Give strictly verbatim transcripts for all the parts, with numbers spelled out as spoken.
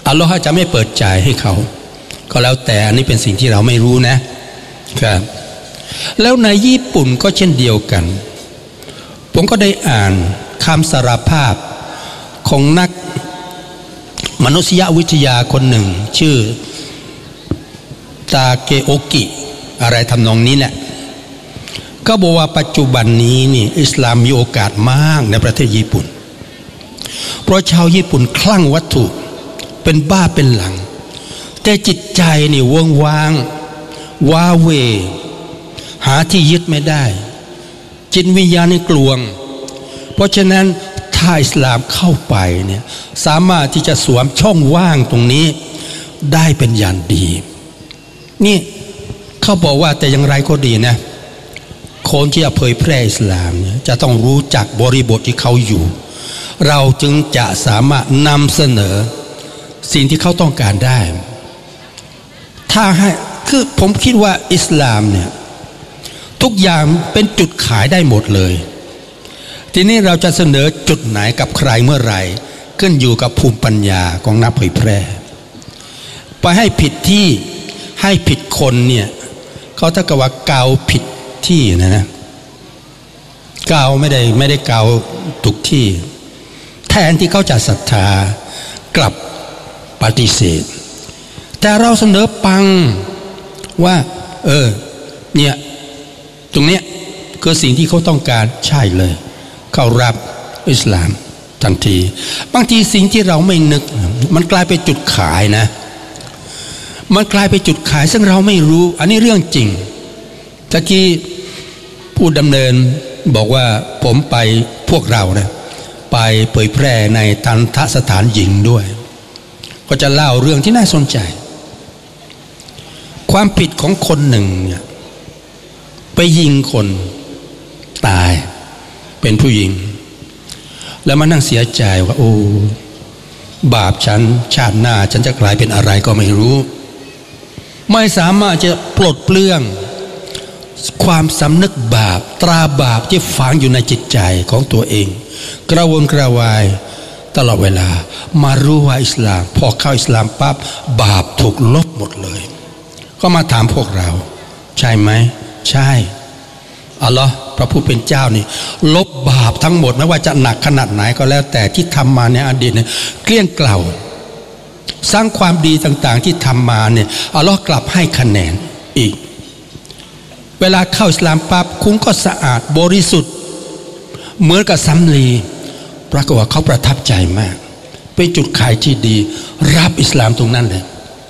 อัลลอฮ์จะไม่เปิดใจให้เขาก็แล้วแต่อันนี้เป็นสิ่งที่เราไม่รู้นะครับแล้วในญี่ปุ่นก็เช่นเดียวกันผมก็ได้อ่านคำสารภาพของนักมนุษยวิทยาคนหนึ่งชื่อตาเกโอกิอะไรทำนองนี้แหละก็บอกว่าปัจจุบันนี้นี่อิสลามมีโอกาสมากในประเทศญี่ปุ่นเพราะชาวญี่ปุ่นคลั่งวัตถุเป็นบ้าเป็นหลังแต่จิตใจนี่ว่างว่างว้าเวหาที่ยึดไม่ได้จิตวิญญาณนี่กลวงเพราะฉะนั้นถ้าอิสลามเข้าไปเนี่ยสามารถที่จะสวมช่องว่างตรงนี้ได้เป็นอย่างดีนี่เขาบอกว่าแต่อย่างไรก็ดีนะคนที่จะเผยแพร่อิสลามเนี่ยจะต้องรู้จักบริบทที่เขาอยู่เราจึงจะสามารถนำเสนอสิ่งที่เขาต้องการได้ถ้าให้คือผมคิดว่าอิสลามเนี่ยทุกอย่างเป็นจุดขายได้หมดเลยทีนี้เราจะเสนอจุดไหนกับใครเมื่อไหร่ขึ้นอยู่กับภูมิปัญญาของนักเผยแพร่ไปให้ผิดที่ให้ผิดคนเนี่ยเขาถ้ากับว่าเกาผิดที่นะนะเกาไม่ได้ไม่ได้เกาถูกที่แทนที่เขาจะศรัทธากลับปฏิเสธแต่เราเสนอปังว่าเออเนี่ยตรงเนี้ยคือสิ่งที่เขาต้องการใช่เลยเขารับอิสลามทันทีบางทีสิ่งที่เราไม่นึกมันกลายเป็นจุดขายนะมันกลายเป็นจุดขายซึ่งเราไม่รู้อันนี้เรื่องจริงตะกี้ผู้ดำเนินบอกว่าผมไปพวกเรานะไปเผยแพร่ในทันทสถานหญิงด้วยก็จะเล่าเรื่องที่น่าสนใจความผิดของคนหนึ่งเนี่ยไปยิงคนตายเป็นผู้หญิงแล้วมานั่งเสียใจว่าโอ้บาปฉันชาติหน้าฉันจะกลายเป็นอะไรก็ไม่รู้ไม่สามารถจะปลดเปลื้องความสำนึกบาปตราบาปที่ฝังอยู่ในจิตใจของตัวเองกระวนกระวายตลอดเวลามารู้ว่าอิสลามพอเข้าอิสลามปั๊บบาปถูกลบหมดเลยก็มาถามพวกเราใช่ไหมใช่อัลลอฮ์พระผู้เป็นเจ้านี่ลบบาปทั้งหมดไม่ว่าจะหนักขนาดไหนก็แล้วแต่ที่ทำมาในอดีตเนี่ยเกลี้ยงเกล่าสร้างความดีต่างๆที่ทำมาเนี่ยอัลลอฮ์กลับให้คะแนนอีกเวลาเข้าอิสลามปั๊บคุณก็สะอาดบริสุทธิ์เหมือนกับสำลีปรากฏว่าเขาประทับใจมากเป็นจุดขายที่ดีรับอิสลามตรงนั้นเลย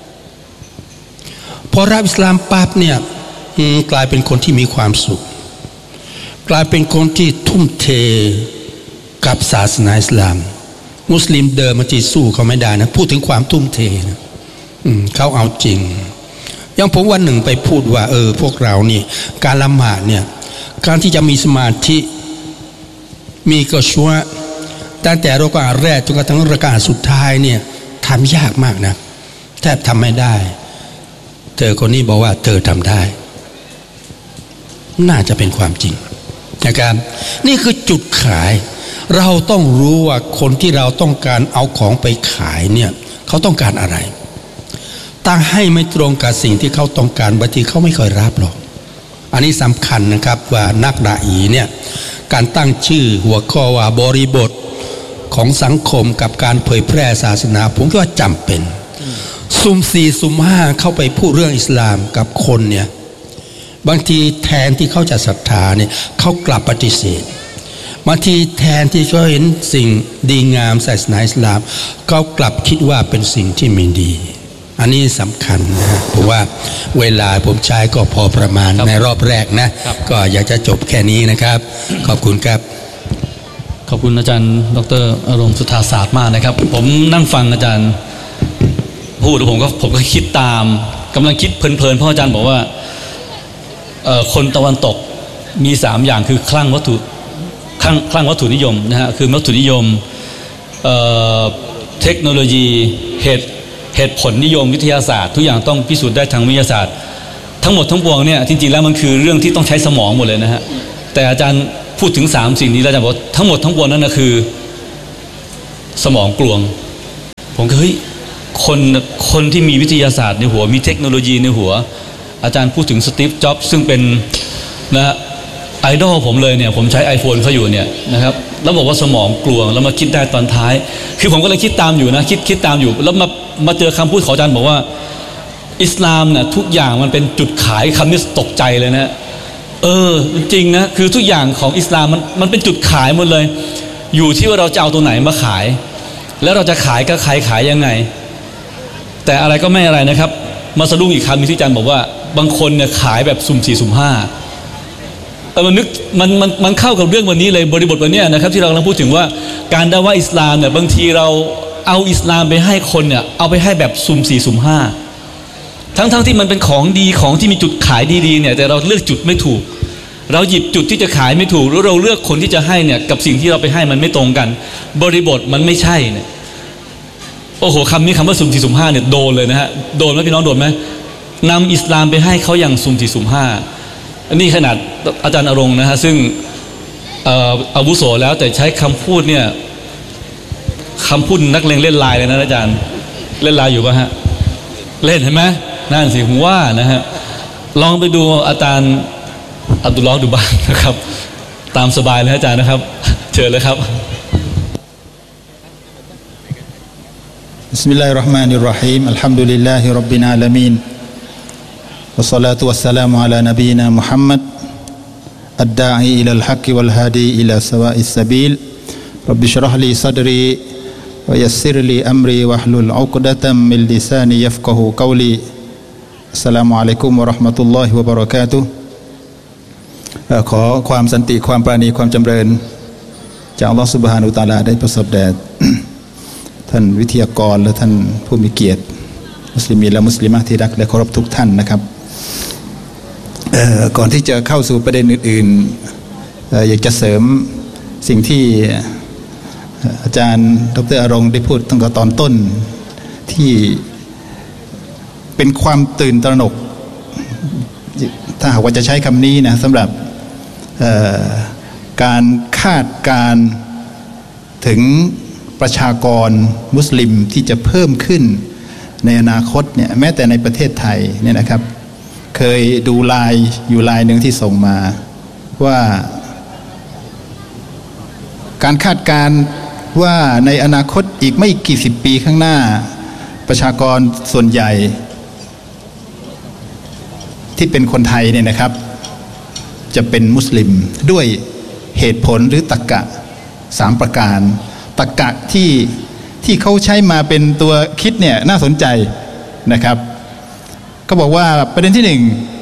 พอรับอิสลามปั๊บเนี่ยกลายเป็นคนที่มีความสุขกลายเป็นคนที่ทุ่มเทกับศาสนาอิสลามมุสลิมเดิมมันที่สู้เขาไม่ได้นะพูดถึงความทุ่มเทนะเขาเอาจริงอย่างผมวันหนึ่งไปพูดว่าเออพวกเรานี่การละหมาดเนี่ยการที่จะมีสมาธิมีกระชัวตั้งแต่รากาแรกจนกระทั่งรากาสุดท้ายเนี่ยทำยากมากนะแทบทำไม่ได้เธอคนนี้บอกว่าเธอทำได้น่าจะเป็นความจริงนะครับนี่คือจุดขายเราต้องรู้ว่าคนที่เราต้องการเอาของไปขายเนี่ยเขาต้องการอะไรตั้งให้ไม่ตรงกับสิ่งที่เขาต้องการบางทีเขาไม่ค่อยรับหรอกอันนี้สำคัญนะครับว่านักดาอีเนี่ยการตั้งชื่อหัวข้อว่าบริบทของสังคมกับการเผยแพร่ศาสนาผมคิดว่าจำเป็นซุ่มสี่ซุ่มห้าเข้าไปพูดเรื่องอิสลามกับคนเนี่ยบางทีแทนที่เขาจะศรัทธาเนี่ยเขากลับปฏิเสธบางทีแทนที่เขาเห็นสิ่งดีงามศาสนาอิสลามเขากลับคิดว่าเป็นสิ่งที่ไม่ดีอันนี้สำคัญนะเพราะว่าเวลาผมใช้ก็พอประมาณในรอบแรกนะก็อยากจะจบแค่นี้นะครับขอบคุณครับขอบคุณอาจารย์ดร.อารมณ์สุทธาศาสตร์มากนะครับผมนั่งฟังอาจารย์พูดแล้วผมก็ผมก็คิดตามกำลังคิดเพลินๆเพราะอาจารย์บอกว่าคนตะวันตกมีสามอย่างคือคลั่งวัตถุคลั่งคลั่งวัตถุนิยมนะฮะคือวัตถุนิยมเทคโนโลยีเหตุเหตุผลนิยมวิทยาศาสตร์ทุกอย่างต้องพิสูจน์ได้ทางวิทยาศาสตร์ทั้งหมดทั้งปวงเนี่ยจริงๆแล้วมันคือเรื่องที่ต้องใช้สมองหมดเลยนะฮะแต่อาจารย์พูดถึงสามสิ่งนี้แล้วอาจารย์บอกทั้งหมดทั้งปวงนั้นนะคือสมองกลวงผมก็เฮ้ยคนคนที่มีวิทยาศาสตร์ในหัวมีเทคโนโลยีในหัวอาจารย์พูดถึงสตีฟจ็อบส์ซึ่งเป็นนะไอดอลผมเลยเนี่ยผมใช้ iPhone เขาอยู่เนี่ยนะครับแล้วบอกว่าสมองกลวงแล้วมาคิดได้ตอนท้ายคือผมก็เลยคิดตามอยู่นะคิดคิดตามอยู่แล้วมามาเจอคำพูดของอาจารย์บอกว่าอิสลามเนี่ยทุกอย่างมันเป็นจุดขายคำนี้ตกใจเลยนะเออจริงนะคือทุกอย่างของอิสลามมันมันเป็นจุดขายหมดเลยอยู่ที่ว่าเราจะเอาตัวไหนมาขายแล้วเราจะขายก็ขายขายยังไงแต่อะไรก็ไม่อะไรนะครับมาสะดุ้งอีกคำนึงที่อาจารย์บอกว่าบางคนเนี่ยขายแบบสุ่มสี่สุ่มห้าเออมันนึกมันมันมันเข้ากับเรื่องวันนี้เลยบริบทวันนี้นะครับที่เรากำลังพูดถึงว่าการดะวะห์อิสลามเนี่ยบางทีเราเอาอิสลามไปให้คนเนี่ยเอาไปให้แบบสุ่มสี่สุ่มห้าทั้งทั้งที่มันเป็นของดีของที่มีจุดขายดีๆเนี่ยแต่เราเลือกจุดไม่ถูกเราหยิบจุดที่จะขายไม่ถูกหรือเราเลือกคนที่จะให้เนี่ยกับสิ่งที่เราไปให้มันไม่ตรงกันบริบทมันไม่ใช่เนี่ยโอ้โหคำนี้คำว่าสุ่มสี่สุ่มห้าเนี่ยโดนเลยนะฮะโดนไหมพี่น้องโดนไหมนำอิสลามไปให้เขาอย่างสุ่มสี่สุ่มห้าอันนี้ขนาดอาจารย์อรงค์นะฮะซึ่งอาวุโสแล้วแต่ใช้คำพูดเนี่ยคำพูดนักเลงเล่นลายเลยนะอาจารย์เล่นลายอยู่ป่ะฮะเล่นเห็นไหมนั่นสิผมว่านะฮะลองไปดูอาจารย์อับดุลลอฮ์ดูบ้างนะครับตามสบายเลยอาจารย์นะครับเชิญเลยครับบิสมิลลาฮิรเราะห์มานิรเราะฮีมอัลฮัมดุลิลลาฮิร็อบบิลอาลามีนวัสศอลาตุวัสสลามุอะลานะบีนามุฮัมมัดอัดดาอิอิลัลฮักวัลฮาดีอิลาซะวาอิสซะบีลร็อบบิชเราะห์ลีซัดรีวะยัสซิรลีอัมรีวะฮลุลอุกดะตัมมินลิซานียัฟกะฮูกอลีอัสสลามุอะลัยกุมวะเราะห์มะตุลลอฮิวะบะเราะกาตุฮ์ขอความสันติความปราณีความจำเริญจากอัลลอฮฺซุบฮานะฮูวะตะอาลาได้ประสบแด่ท่านวิทยากรและท่านผู้มีเกียรติมุสลิมีและมุสลิมะที่รักและเคารพทุกท่านนะครับก่อนที่จะเข้าสู่ประเด็นอื่นๆอยากจะเสริมสิ่งที่อาจารย์ดร.อรงค์ได้พูดตั้งแต่ตอนต้นที่เป็นความตื่นตระหนกถ้าหากว่าจะใช้คำนี้นะสำหรับการคาดการถึงประชากรมุสลิมที่จะเพิ่มขึ้นในอนาคตเนี่ยแม้แต่ในประเทศไทยเนี่ยนะครับเคยดูไลน์อยู่ไลน์หนึ่งที่ส่งมาว่าการคาดการว่าในอนาคตอีกไม่กี่สิบปีข้างหน้าประชากรส่วนใหญ่ที่เป็นคนไทยเนี่ยนะครับจะเป็นมุสลิมด้วยเหตุผลหรือตรรกะสามประการตรรกะที่ที่เขาใช้มาเป็นตัวคิดเนี่ยน่าสนใจนะครับเขาบอกว่าประเด็นที่หนึ่ง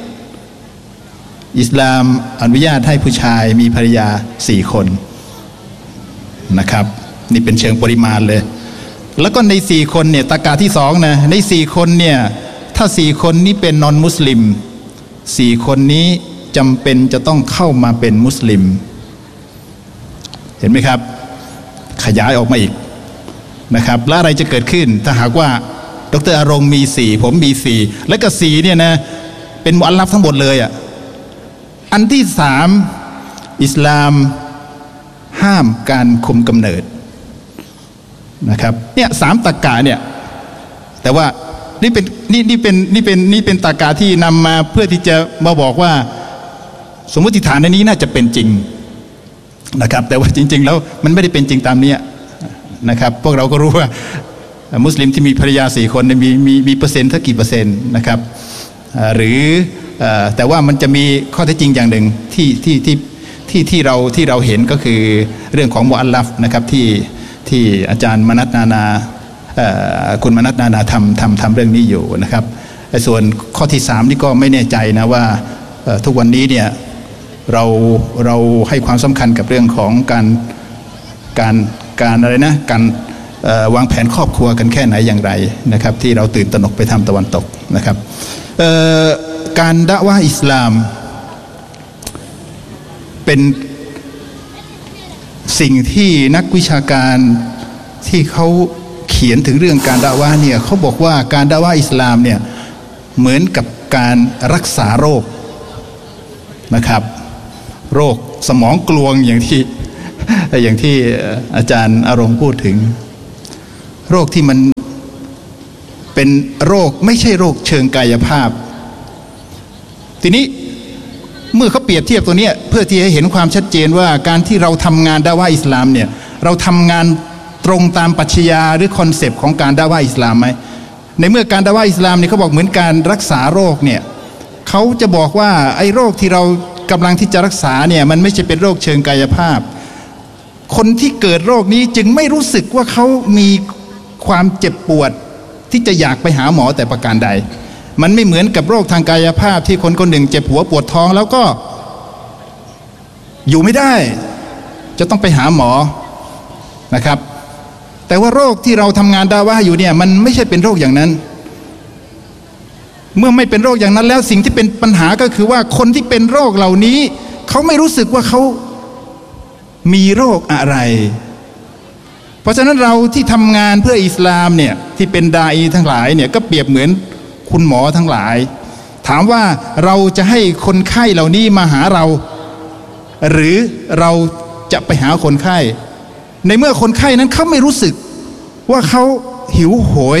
อิสลามอนุญาตให้ผู้ชายมีภรรยาสี่คนนะครับนี่เป็นเชิงปริมาณเลยแล้วก็ในสี่คนเนี่ยตรรกะที่สองนะในสี่คนเนี่ยถ้าสี่คนนี้เป็นนอนมุสลิมสี่คนนี้จำเป็นจะต้องเข้ามาเป็นมุสลิมเห็นไหมครับขยายออกมาอีกนะครับแล้วอะไรจะเกิดขึ้นถ้าหากว่าดร.อรงค์มีสี่ผมมีสี่และก็สี่เนี่ยนะเป็นมุอัลลัฟทั้งหมดเลยอ่ะอันที่สามอิสลามห้ามการคุมกำเนิดนะครับเนี่ยสามตรรกะเนี่ยแต่ว่านี่เป็นนี่นี่เป็นนี่เป็นนี่เป็นตรรกะที่นำมาเพื่อที่จะมาบอกว่าสมมติฐานในนี้น่าจะเป็นจริงนะครับแต่ว่าจริงๆแล้วมันไม่ได้เป็นจริงตามนี้นะครับพวกเราก็รู้ว่ามุสลิมที่มีภรรยาสี่คนมีมีมีเปอร์เซ็นต์สักกี่เปอร์เซ็นต์นะครับหรือแต่ว่ามันจะมีข้อเท็จจริงอย่างหนึ่งที่ที่ที่ที่ที่เราที่เราเห็นก็คือเรื่องของมุอัลลัฟนะครับที่ที่อาจารย์มนัสนานาคุณมนัสนานาทำทำทำเรื่องนี้อยู่นะครับส่วนข้อที่สามนี่ก็ไม่แน่ใจนะว่าทุกวันนี้เนี่ยเราเราให้ความสำคัญกับเรื่องของการการการอะไรนะการวางแผนครอบครัวกันแค่ไหนอย่างไรนะครับที่เราตื่นตระหนกไปทำตะวันตกนะครับการดะวะห์อิสลามเป็นสิ่งที่นักวิชาการที่เขาเขียนถึงเรื่องการดะวะห์เนี่ยเขาบอกว่าการดะวะห์อิสลามเนี่ยเหมือนกับการรักษาโรคนะครับโรคสมองกลวงอย่างที่อย่างที่อาจารย์อรงค์พูดถึงโรคที่มันเป็นโรคไม่ใช่โรคเชิงกายภาพทีนี้เมื่อเขาเปรียบเทียบตัวนี้เพื่อที่ให้เห็นความชัดเจนว่าการที่เราทำงานดะวะห์อิสลามเนี่ยเราทำงานตรงตามปรัชญาหรือคอนเซปต์ของการดะวะห์อิสลามไหมในเมื่อการดะวะห์อิสลามเนี่ยเขาบอกเหมือนการรักษาโรคเนี่ยเขาจะบอกว่าไอ้โรคที่เรากำลังที่จะรักษาเนี่ยมันไม่ใช่เป็นโรคเชิงกายภาพคนที่เกิดโรคนี้จึงไม่รู้สึกว่าเขามีความเจ็บปวดที่จะอยากไปหาหมอแต่ประการใดมันไม่เหมือนกับโรคทางกายภาพที่คนคนหนึ่งเจ็บหัวปวดท้องแล้วก็อยู่ไม่ได้จะต้องไปหาหมอนะครับแต่ว่าโรคที่เราทำงานดะวะห์อยู่เนี่ยมันไม่ใช่เป็นโรคอย่างนั้นเมื่อไม่เป็นโรคอย่างนั้นแล้วสิ่งที่เป็นปัญหาก็คือว่าคนที่เป็นโรคเหล่านี้เขาไม่รู้สึกว่าเขามีโรคอะไรเพราะฉะนั้นเราที่ทำงานเพื่ออิสลามเนี่ยที่เป็นดาอีทั้งหลายเนี่ยก็เปรียบเหมือนคุณหมอทั้งหลายถามว่าเราจะให้คนไข้เหล่านี้มาหาเราหรือเราจะไปหาคนไข้ในเมื่อคนไข้นั้นเขาไม่รู้สึกว่าเขาหิวโหย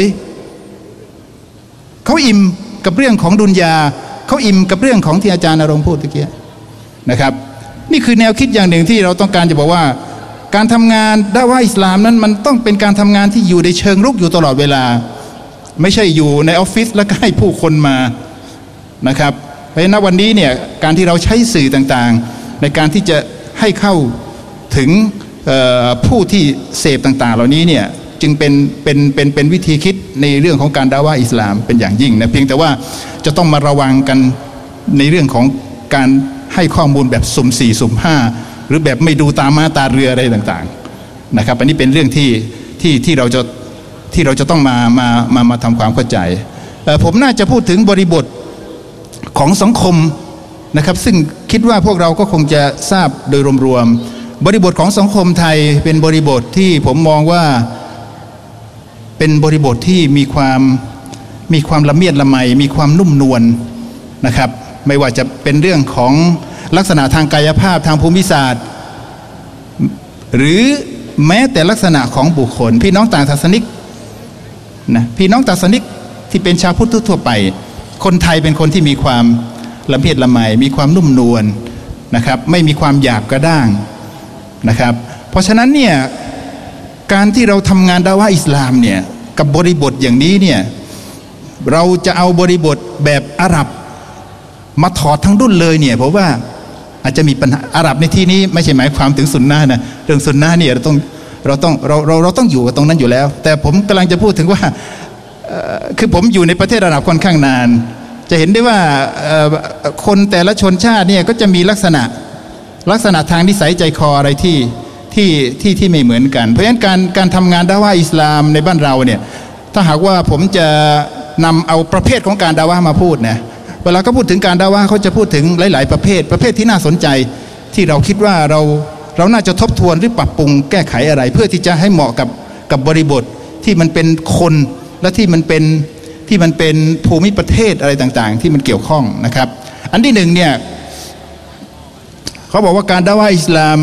เขาอิ่มกับเรื่องของดุนยาเขาอิ่มกับเรื่องของที่อาจารย์ณรงค์พูดเมื่อกี้นะครับนี่คือแนวคิดอย่างหนึ่งที่เราต้องการจะบอกว่าการทำงานดะวะห์อิสลามนั้นมันต้องเป็นการทำงานที่อยู่ในเชิงรุกอยู่ตลอดเวลาไม่ใช่อยู่ในออฟฟิศแล้วก็ให้ผู้คนมานะครับเพราะฉะนั้นวันนี้เนี่ยการที่เราใช้สื่อต่างๆในการที่จะให้เข้าถึงผู้ที่เสพต่างๆเหล่านี้เนี่ยจึงเป็นเป็นเป็นเป็นวิธีคิดในเรื่องของการดะวะห์อิสลามเป็นอย่างยิ่งนะเพียงแต่ว่าจะต้องมาระวังกันในเรื่องของการให้ข้อมูลแบบสุ่มสี่สุ่มห้าหรือแบบไม่ดูตาม้าตาเรืออะไรต่างๆนะครับอันนี้เป็นเรื่องที่ที่ที่เราจะที่เราจะต้องมามามามาทำความเข้าใจผมน่าจะพูดถึงบริบทของสังคมนะครับซึ่งคิดว่าพวกเราก็คงจะทราบโดยรวมๆบริบทของสังคมไทยเป็นบริบทที่ผมมองว่าเป็นบริบทที่มีความมีความละเมียดละไมมีความนุ่มนวลนะครับไม่ว่าจะเป็นเรื่องของลักษณะทางกายภาพทางภูมิศาสตร์หรือแม้แต่ลักษณะของบุคคลพี่น้องต่างศาสนิกนะพี่น้องต่างศาสนิกที่เป็นชาวพุทธทั่วไปคนไทยเป็นคนที่มีความละเมียดละไมมีความนุ่มนวลนะครับไม่มีความหยาบกระด้างนะครับเพราะฉะนั้นเนี่ยการที่เราทำงานดะวะห์อิสลามเนี่ยกับบริบทอย่างนี้เนี่ยเราจะเอาบริบทแบบอาหรับมาถอดทั้งดุนเลยเนี่ยเพราะว่าอาจจะมีปัญหาอาหรับในที่นี้ไม่ใช่หมายความถึงซุนนะห์นะเรื่องซุนนะห์เนี่ยเราต้องเราต้องเราเราเราต้องอยู่กับตรงนั้นอยู่แล้วแต่ผมกำลังจะพูดถึงว่าคือผมอยู่ในประเทศอาหรับค่อนข้างนานจะเห็นได้ว่าคนแต่ละชนชาติเนี่ยก็จะมีลักษณะลักษณะทางนิสัยใจคออะไรที่ที่ที่ที่ไม่เหมือนกันเพราะฉะนั้นการการทำงานดะวะห์อิสลามในบ้านเราเนี่ยถ้าหากว่าผมจะนำเอาประเภทของการดะวะห์มาพูดนะเวลาเขาพูดถึงการดะวะห์เขาจะพูดถึงหลายๆประเภทประเภทที่น่าสนใจที่เราคิดว่าเราเราน่าจะทบทวนหรือปรับปรุงแก้ไขอะไรเพื่อที่จะให้เหมาะกับกับบริบทที่มันเป็นคนและที่มันเป็นที่มันเป็นภูมิประเทศอะไรต่างๆที่มันเกี่ยวข้องนะครับอันที่หนึ่งเนี่ยเขาบอกว่าการดะวะห์อิสลาม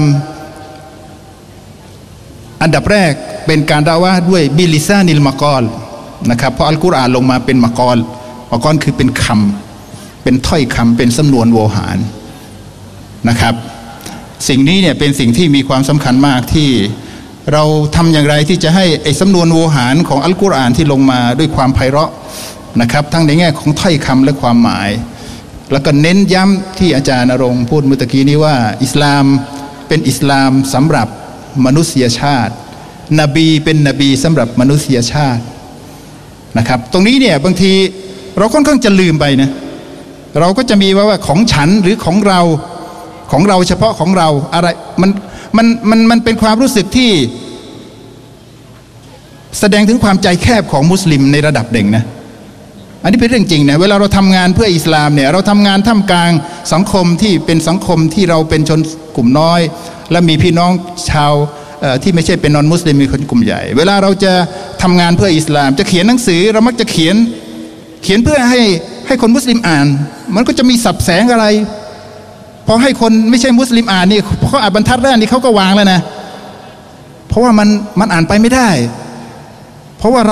อันดับแรกเป็นการดะวะห์ด้วยบิลิซานิลมะกอลนะครับเพราะอัลกุรอานลงมาเป็นมะกอลมะกอลคือเป็นคำเป็นถ้อยคำเป็นสำนวนโวหารนะครับสิ่งนี้เนี่ยเป็นสิ่งที่มีความสำคัญมากที่เราทำอย่างไรที่จะให้ไอ้สำนวนโวหารของอัลกุรอานที่ลงมาด้วยความไพเราะนะครับทั้งในแง่ของถ้อยคำและความหมายแล้วก็เน้นย้ำที่อาจารย์ณรงค์พูดเมื่อตะกี้นี้ว่าอิสลามเป็นอิสลามสำหรับมนุษยชาตินบีเป็นนบีสำหรับมนุษยชาตินะครับตรงนี้เนี่ยบางทีเราค่อนข้างจะลืมไปนะเราก็จะมีว่าว่าของฉันหรือของเราของเราเฉพาะของเราอะไรมันมันมันมันเป็นความรู้สึกที่แสดงถึงความใจแคบของมุสลิมในระดับหนึ่งนะอันนี้เป็นเรื่องจริงนะเวลาเราทำงานเพื่ออิสลามเนี่ยเราทำงานท่ามกลางสังคมที่เป็นสังคมที่เราเป็นชนกลุ่มน้อยและมีพี่น้องชาวที่ไม่ใช่เป็นนอนมุสลิมมีคนกลุ่มใหญ่เวลาเราจะทำงานเพื่ออิสลามจะเขียนหนังสือเรามักจะเขียนเขียนเพื่อให้ให้คนมุสลิมอ่านมันก็จะมีสับแสงอะไรพอให้คนไม่ใช่มุสลิมอ่านนี่เขาอ่านบรรทัดแรกนี่เขาก็วางแล้วนะเพราะว่ามันมันอ่านไปไม่ได้เพราะว่าเราก็จะ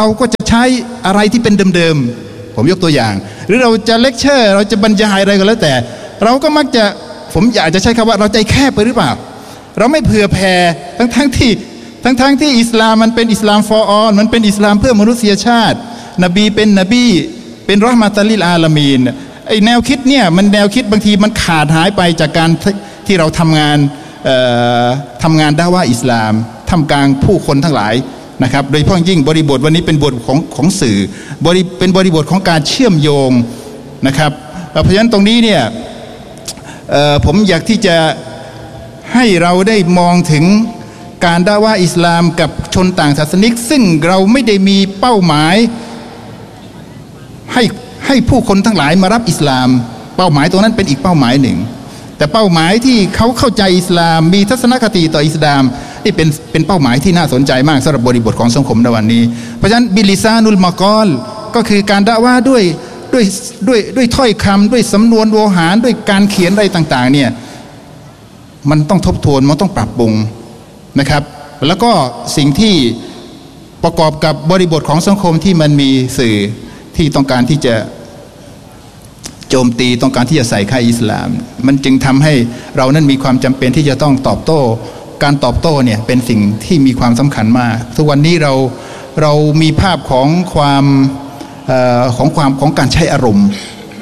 ใช้อะไรที่เป็นเดิมๆผมยกตัวอย่างหรือเราจะเลคเชอร์เราจะบรรยายอะไรก็แล้วแต่เราก็มักจะผมอยากจะใช้คำว่าเราใจแคบไปหรือเปล่าเราไม่เผื่อแผ่ทั้งทั้งที่ทั้งทั้งที่อิสลามมันเป็นอิสลาม for all มันเป็นอิสลามเพื่อมนุษยชาตินบีเป็นนบีเป็นรอห์มะตัลลิลอาลามีนไอแนวคิดเนี่ยมันแนวคิดบางทีมันขาดหายไปจากการที่เราทำงานทำงานดะวะห์อิสลามทำกลางผู้คนทั้งหลายนะครับโดยเฉพาะยิ่งบริบทวันนี้เป็นบทของของสื่อบริเป็นบริบทของการเชื่อมโยงนะครับเพราะฉะนั้นตรงนี้เนี่ยผมอยากที่จะให้เราได้มองถึงการดะวะห์อิสลามกับชนต่างศาสนิกซึ่งเราไม่ได้มีเป้าหมายให้ให้ผู้คนทั้งหลายมารับอิสลามเป้าหมายตรงนั้นเป็นอีกเป้าหมายหนึ่งแต่เป้าหมายที่เขาเข้าใจอิสลามมีทัศนคติต่ออิสลามนี่เป็นเป็นเป้าหมายที่น่าสนใจมากสำหรับบริบทของสังคมในวันนี้เพราะฉะนั้นบิลิซานุลมะกอลก็คือการดะวะห์ด้วยด้วยด้วยด้วยถ้อยคำด้วยสำนวนโวหารด้วยการเขียนอะไรต่างๆเนี่ยมันต้องทบทวนมันต้องปรับปรุงนะครับแล้วก็สิ่งที่ประกอบกับบริบทของสังคมที่มันมีสื่อที่ต้องการที่จะโจมตีต้องการที่จะใส่ค่ายอิสลามมันจึงทำให้เรานั้นมีความจำเป็นที่จะต้องตอบโต้การตอบโต้เนี่ยเป็นสิ่งที่มีความสำคัญมากทุกวันนี้เราเรามีภาพของความเอ่อของความของการใช้อารมณ์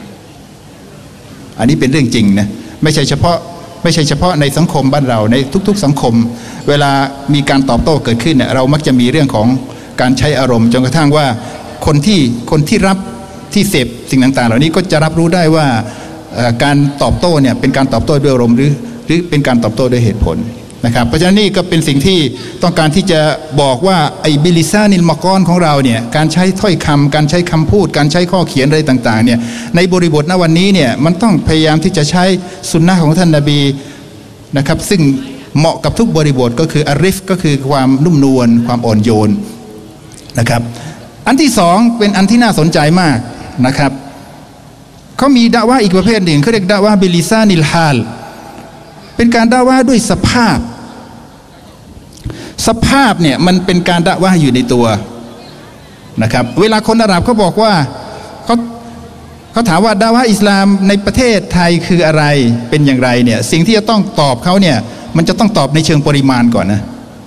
อันนี้เป็นเรื่องจริงนะไม่ใช่เฉพาะไม่ใช่เฉพาะในสังคมบ้านเราในทุกๆสังคมเวลามีการตอบโต้เกิดขึ้นเนี่ยเรามักจะมีเรื่องของการใช้อารมณ์จนกระทั่งว่าคนที่คนที่รับที่เสพสิ่งต่างๆเหล่านี้ก็จะรับรู้ได้ว่าการตอบโต้เนี่ยเป็นการตอบโต้ด้วยอารมณ์หรือหรือเป็นการตอบโต้ด้วยเหตุผลนะครับเพราะฉะนั้นนี่ก็เป็นสิ่งที่ต้องการที่จะบอกว่าไอ้บิลิซานิลมะกอนของเราเนี่ยการใช้ถ้อยคำการใช้คำพูดการใช้ข้อเขียนอะไรต่างๆเนี่ยในบริบทณวันนี้เนี่ยมันต้องพยายามที่จะใช้สุนนะของท่านนบีนะครับซึ่งเหมาะกับทุกบริบทก็คืออาริฟก็คือความนุ่มนวลความอ่อนโยนนะครับอันที่สองเป็นอันที่น่าสนใจมากนะครับเขามีดะวะห์อีกประเภทหนึ่งเขาเรียกดะวะห์บิลิซานิลฮาลเป็นการดะวะห์ด้วยสภาพสภาพเนี่ยมันเป็นการดะวะห์อยู่ในตัวนะครับเวลาคนอาหรับเขาบอกว่าเขาเขาถามว่าดะวะห์อิสลามในประเทศไทยคืออะไรเป็นอย่างไรเนี่ยสิ่งที่จะต้องตอบเขาเนี่ยมันจะต้องตอบในเชิงปริมาณก่อนนะ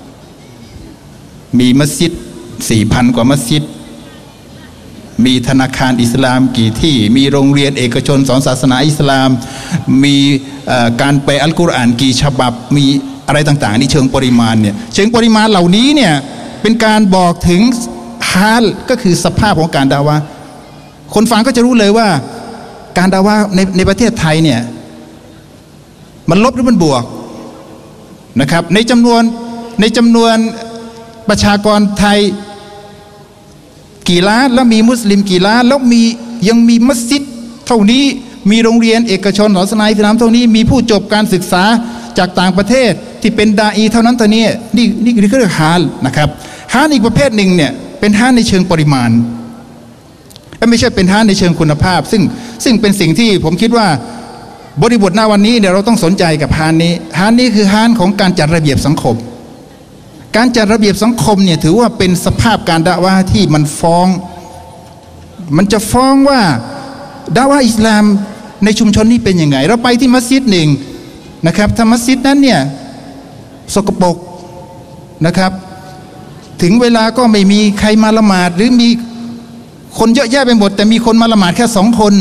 มีมัสยิดสี่พันกว่ามัสยิดมีธนาคารอิสลามกี่ที่มีโรงเรียนเอกชนสอนศาสนาอิสลามมีการแปลอัลกุรอานกี่ฉบับมีอะไรต่างๆนี่เชิงปริมาณเนี่ยเชิงปริมาณเหล่านี้เนี่ยเป็นการบอกถึงฮาลก็คือสภาพของการดะวะห์คนฟังก็จะรู้เลยว่าการดะวะห์ในในประเทศไทยเนี่ยมันลบหรือมันบวกนะครับในจำนวนในจำนวนประชากรไทยกี่ล้านแล้วมีมุสลิมกี่ล้านแล้วมียังมีมัสยิดเท่านี้มีโรงเรียนเอกชนศาสนาอิสลามเท่านี้มีผู้จบการศึกษาจากต่างประเทศที่เป็นดาอีเท่านั้นเท่านี้นี่นี่คือเรื่องฮาลนะครับฮาลอีกประเภทหนึ่งเนี่ยเป็นฮาลในเชิงปริมาณไม่ใช่เป็นฮาลในเชิงคุณภาพซึ่งซึ่งเป็นสิ่งที่ผมคิดว่าบริบทหน้าวันนี้เนี่ยเราต้องสนใจกับฮาลนี้ฮาลนี้คือฮาลของการจัดระเบียบสังคมการจัดระเบียบสังคมเนี่ยถือว่าเป็นสภาพการดะวะห์ที่มันฟ้องมันจะฟ้องว่าดะวะห์อิสลามในชุมชนนี้เป็นยังไงเราไปที่มัสยิดหนึ่งนะครับถ้ามัสยิดนั้นเนี่ยสกปรกนะครับถึงเวลาก็ไม่มีใครมาละหมาดหรือมีคนเยอะแยะไปหมดแต่มีคนมาละหมาดแค่สองคน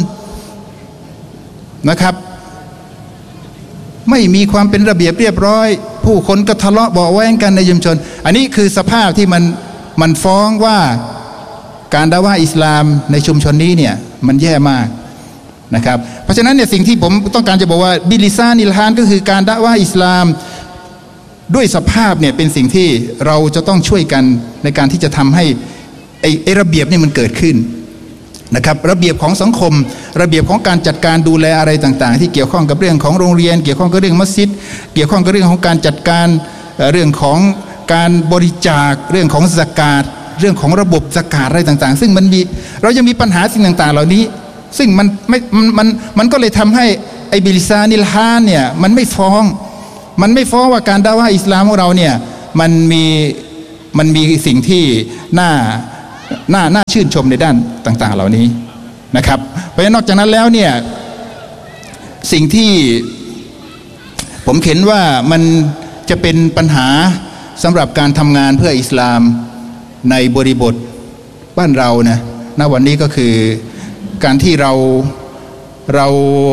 นะครับไม่มีความเป็นระเบียบเรียบร้อยผู้คนก็ทะเลาะเบาะแว้งกันในชุมชนอันนี้คือสภาพที่มันมันฟ้องว่าการดะวะห์อิสลามในชุมชนนี้เนี่ยมันแย่มากนะครับเพราะฉะนั้นเนี่ยสิ่งที่ผมต้องการจะบอกว่าบิลิซานิลฮานก็คือการดะวะห์อิสลามด้วยสภาพเนี่ยเป็นสิ่งที่เราจะต้องช่วยกันในการที่จะทำให้ไอ้ไอ้ระเบียบนี่มันเกิดขึ้นนะครับระเบียบของสังคมระเบียบของการจัดการดูแลอะไรต่างๆที่เกี่ยวข้องกับเรื่องของโรงเรียนเกี่ยวข้องกับเรื่องมัสยิดเกี่ยวข้องกับเรื่องของการจัดการเรื่องของการบริจาคเรื่องของซะกาตเรื่องของระบบซะกาตอะไรต่างๆซึ่งมันมีเรายังมีปัญหาสิ่งต่างๆเหล่านี้ซึ่งมันไม่มันมันมันก็เลยทำให้ไอ้บิลิซานิลฮานเนี่ยมันไม่ฟ้องมันไม่ฟ้องว่าการดะวะห์อิสลามของเราเนี่ยมันมีมันมีสิ่งที่น่าน่าน่าชื่นชมในด้านต่างๆเหล่านี้นะครับเพราะฉะนั้นนอกจากนั้นแล้วเนี่ยสิ่งที่ผมเห็นว่ามันจะเป็นปัญหาสำหรับการทำงานเพื่ออิสลามในบริบทบ้านเรานะณวันนี้ก็คือการที่เราเรา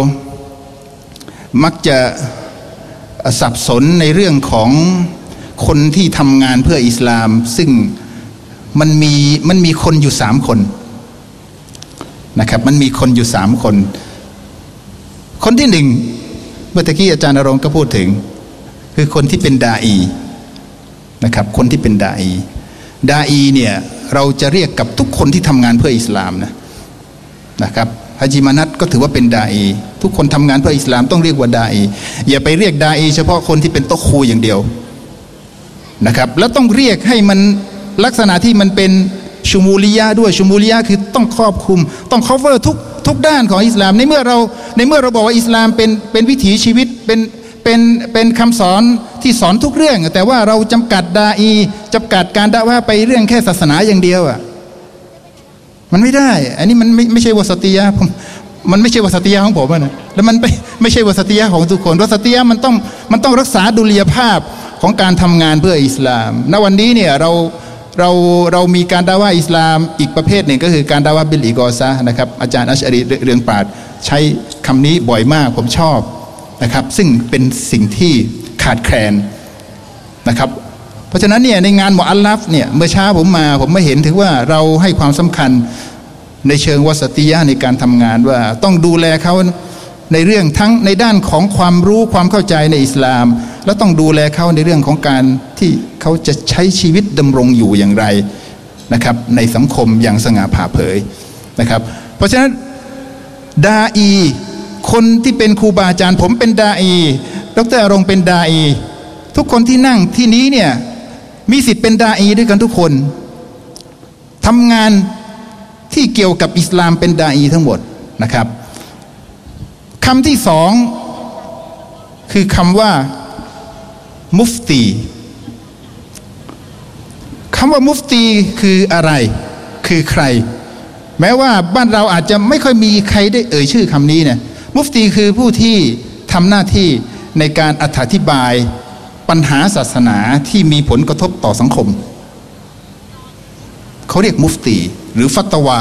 มักจะสับสนในเรื่องของคนที่ทำงานเพื่ออิสลามซึ่งมันมีมันมีคนอยู่สามคนนะครับมันมีคนอยู่สามคนคนที่หนึ่งเมื่อกี้อาจารย์ณรงค์ก็พูดถึงคือคนที่เป็นดาอีนะครับคนที่เป็นดาอีดาอีเนี่ยเราจะเรียกกับทุกคนที่ทำงานเพื่ออิสลามนะนะครับฮะจิมานัตก็ถือว่าเป็นดาอีทุกคนทำงานเพื่ออิสลามต้องเรียกว่าดาอีอย่าไปเรียกดาอีเฉพาะคนที่เป็นโต๊ะครูอย่างเดียวนะครับแล้วต้องเรียกให้มันลักษณะที่มันเป็นชูมูลิยะด้วยชูมูลิยะคือต้องครอบคลุมต้อง cover ทุกทุกด้านของอิสลามในเมื่อเราในเมื่อเราบอกว่าอิสลามเป็นเป็นวิถีชีวิตเป็นเป็นเป็นคำสอนที่สอนทุกเรื่องแต่ว่าเราจำกัดดาอีจำกัดการดะว่าไปเรื่องแค่ศาสนาอย่างเดียวอ่ะมันไม่ได้อันนี้มันไม่ไม่ใช่วสติยะผมมันไม่ใช่วสติยะของผมนะแล้วมันไม่ไม่ใช่วสติยะของทุกคนวสติยะมันต้องมันต้องรักษาดุลยภาพของการทำงานเพื่ออิสลามณวันนี้เนี่ยเราเราเรามีการดะว่าอิสลามอีกประเภทหนึ่งก็คือการดะว่าบิลอิกอซะห์นะครับอาจารย์อัชอารีเรืองปราชญ์ใช้คำนี้บ่อยมากผมชอบนะครับซึ่งเป็นสิ่งที่ขาดแคลนนะครับเพราะฉะนั้นเนี่ยในงานมุอัลลัฟเนี่ยเมื่อเช้าผมมาผมไม่เห็นถึงว่าเราให้ความสำคัญในเชิงวสติยะในการทำงานว่าต้องดูแลเขาในเรื่องทั้งในด้านของความรู้ความเข้าใจในอิสลามแล้วต้องดูแลเขาในเรื่องของการที่เขาจะใช้ชีวิตดำรงอยู่อย่างไรนะครับในสังคมอย่างสง่าผ่าเผยนะครับเพราะฉะนั้นดาอีคนที่เป็นครูบาอาจารย์ผมเป็นดาอีดร.อรงค์เป็นดาอีทุกคนที่นั่งที่นี้เนี่ยมีสิทธิ์เป็นดาอีด้วยกันทุกคนทำงานที่เกี่ยวกับอิสลามเป็นดาอีทั้งหมดนะครับคำที่สองคือคำว่ามุฟตีคำว่ามุฟตีคืออะไรคือใครแม้ว่าบ้านเราอาจจะไม่ค่อยมีใครได้เอ่ยชื่อคำนี้เนี่ยมุฟตีคือผู้ที่ทำหน้าที่ในการอธิบายปัญหาศาสนาที่มีผลกระทบต่อสังคมเขาเรียกมุฟตีหรือฟัตวา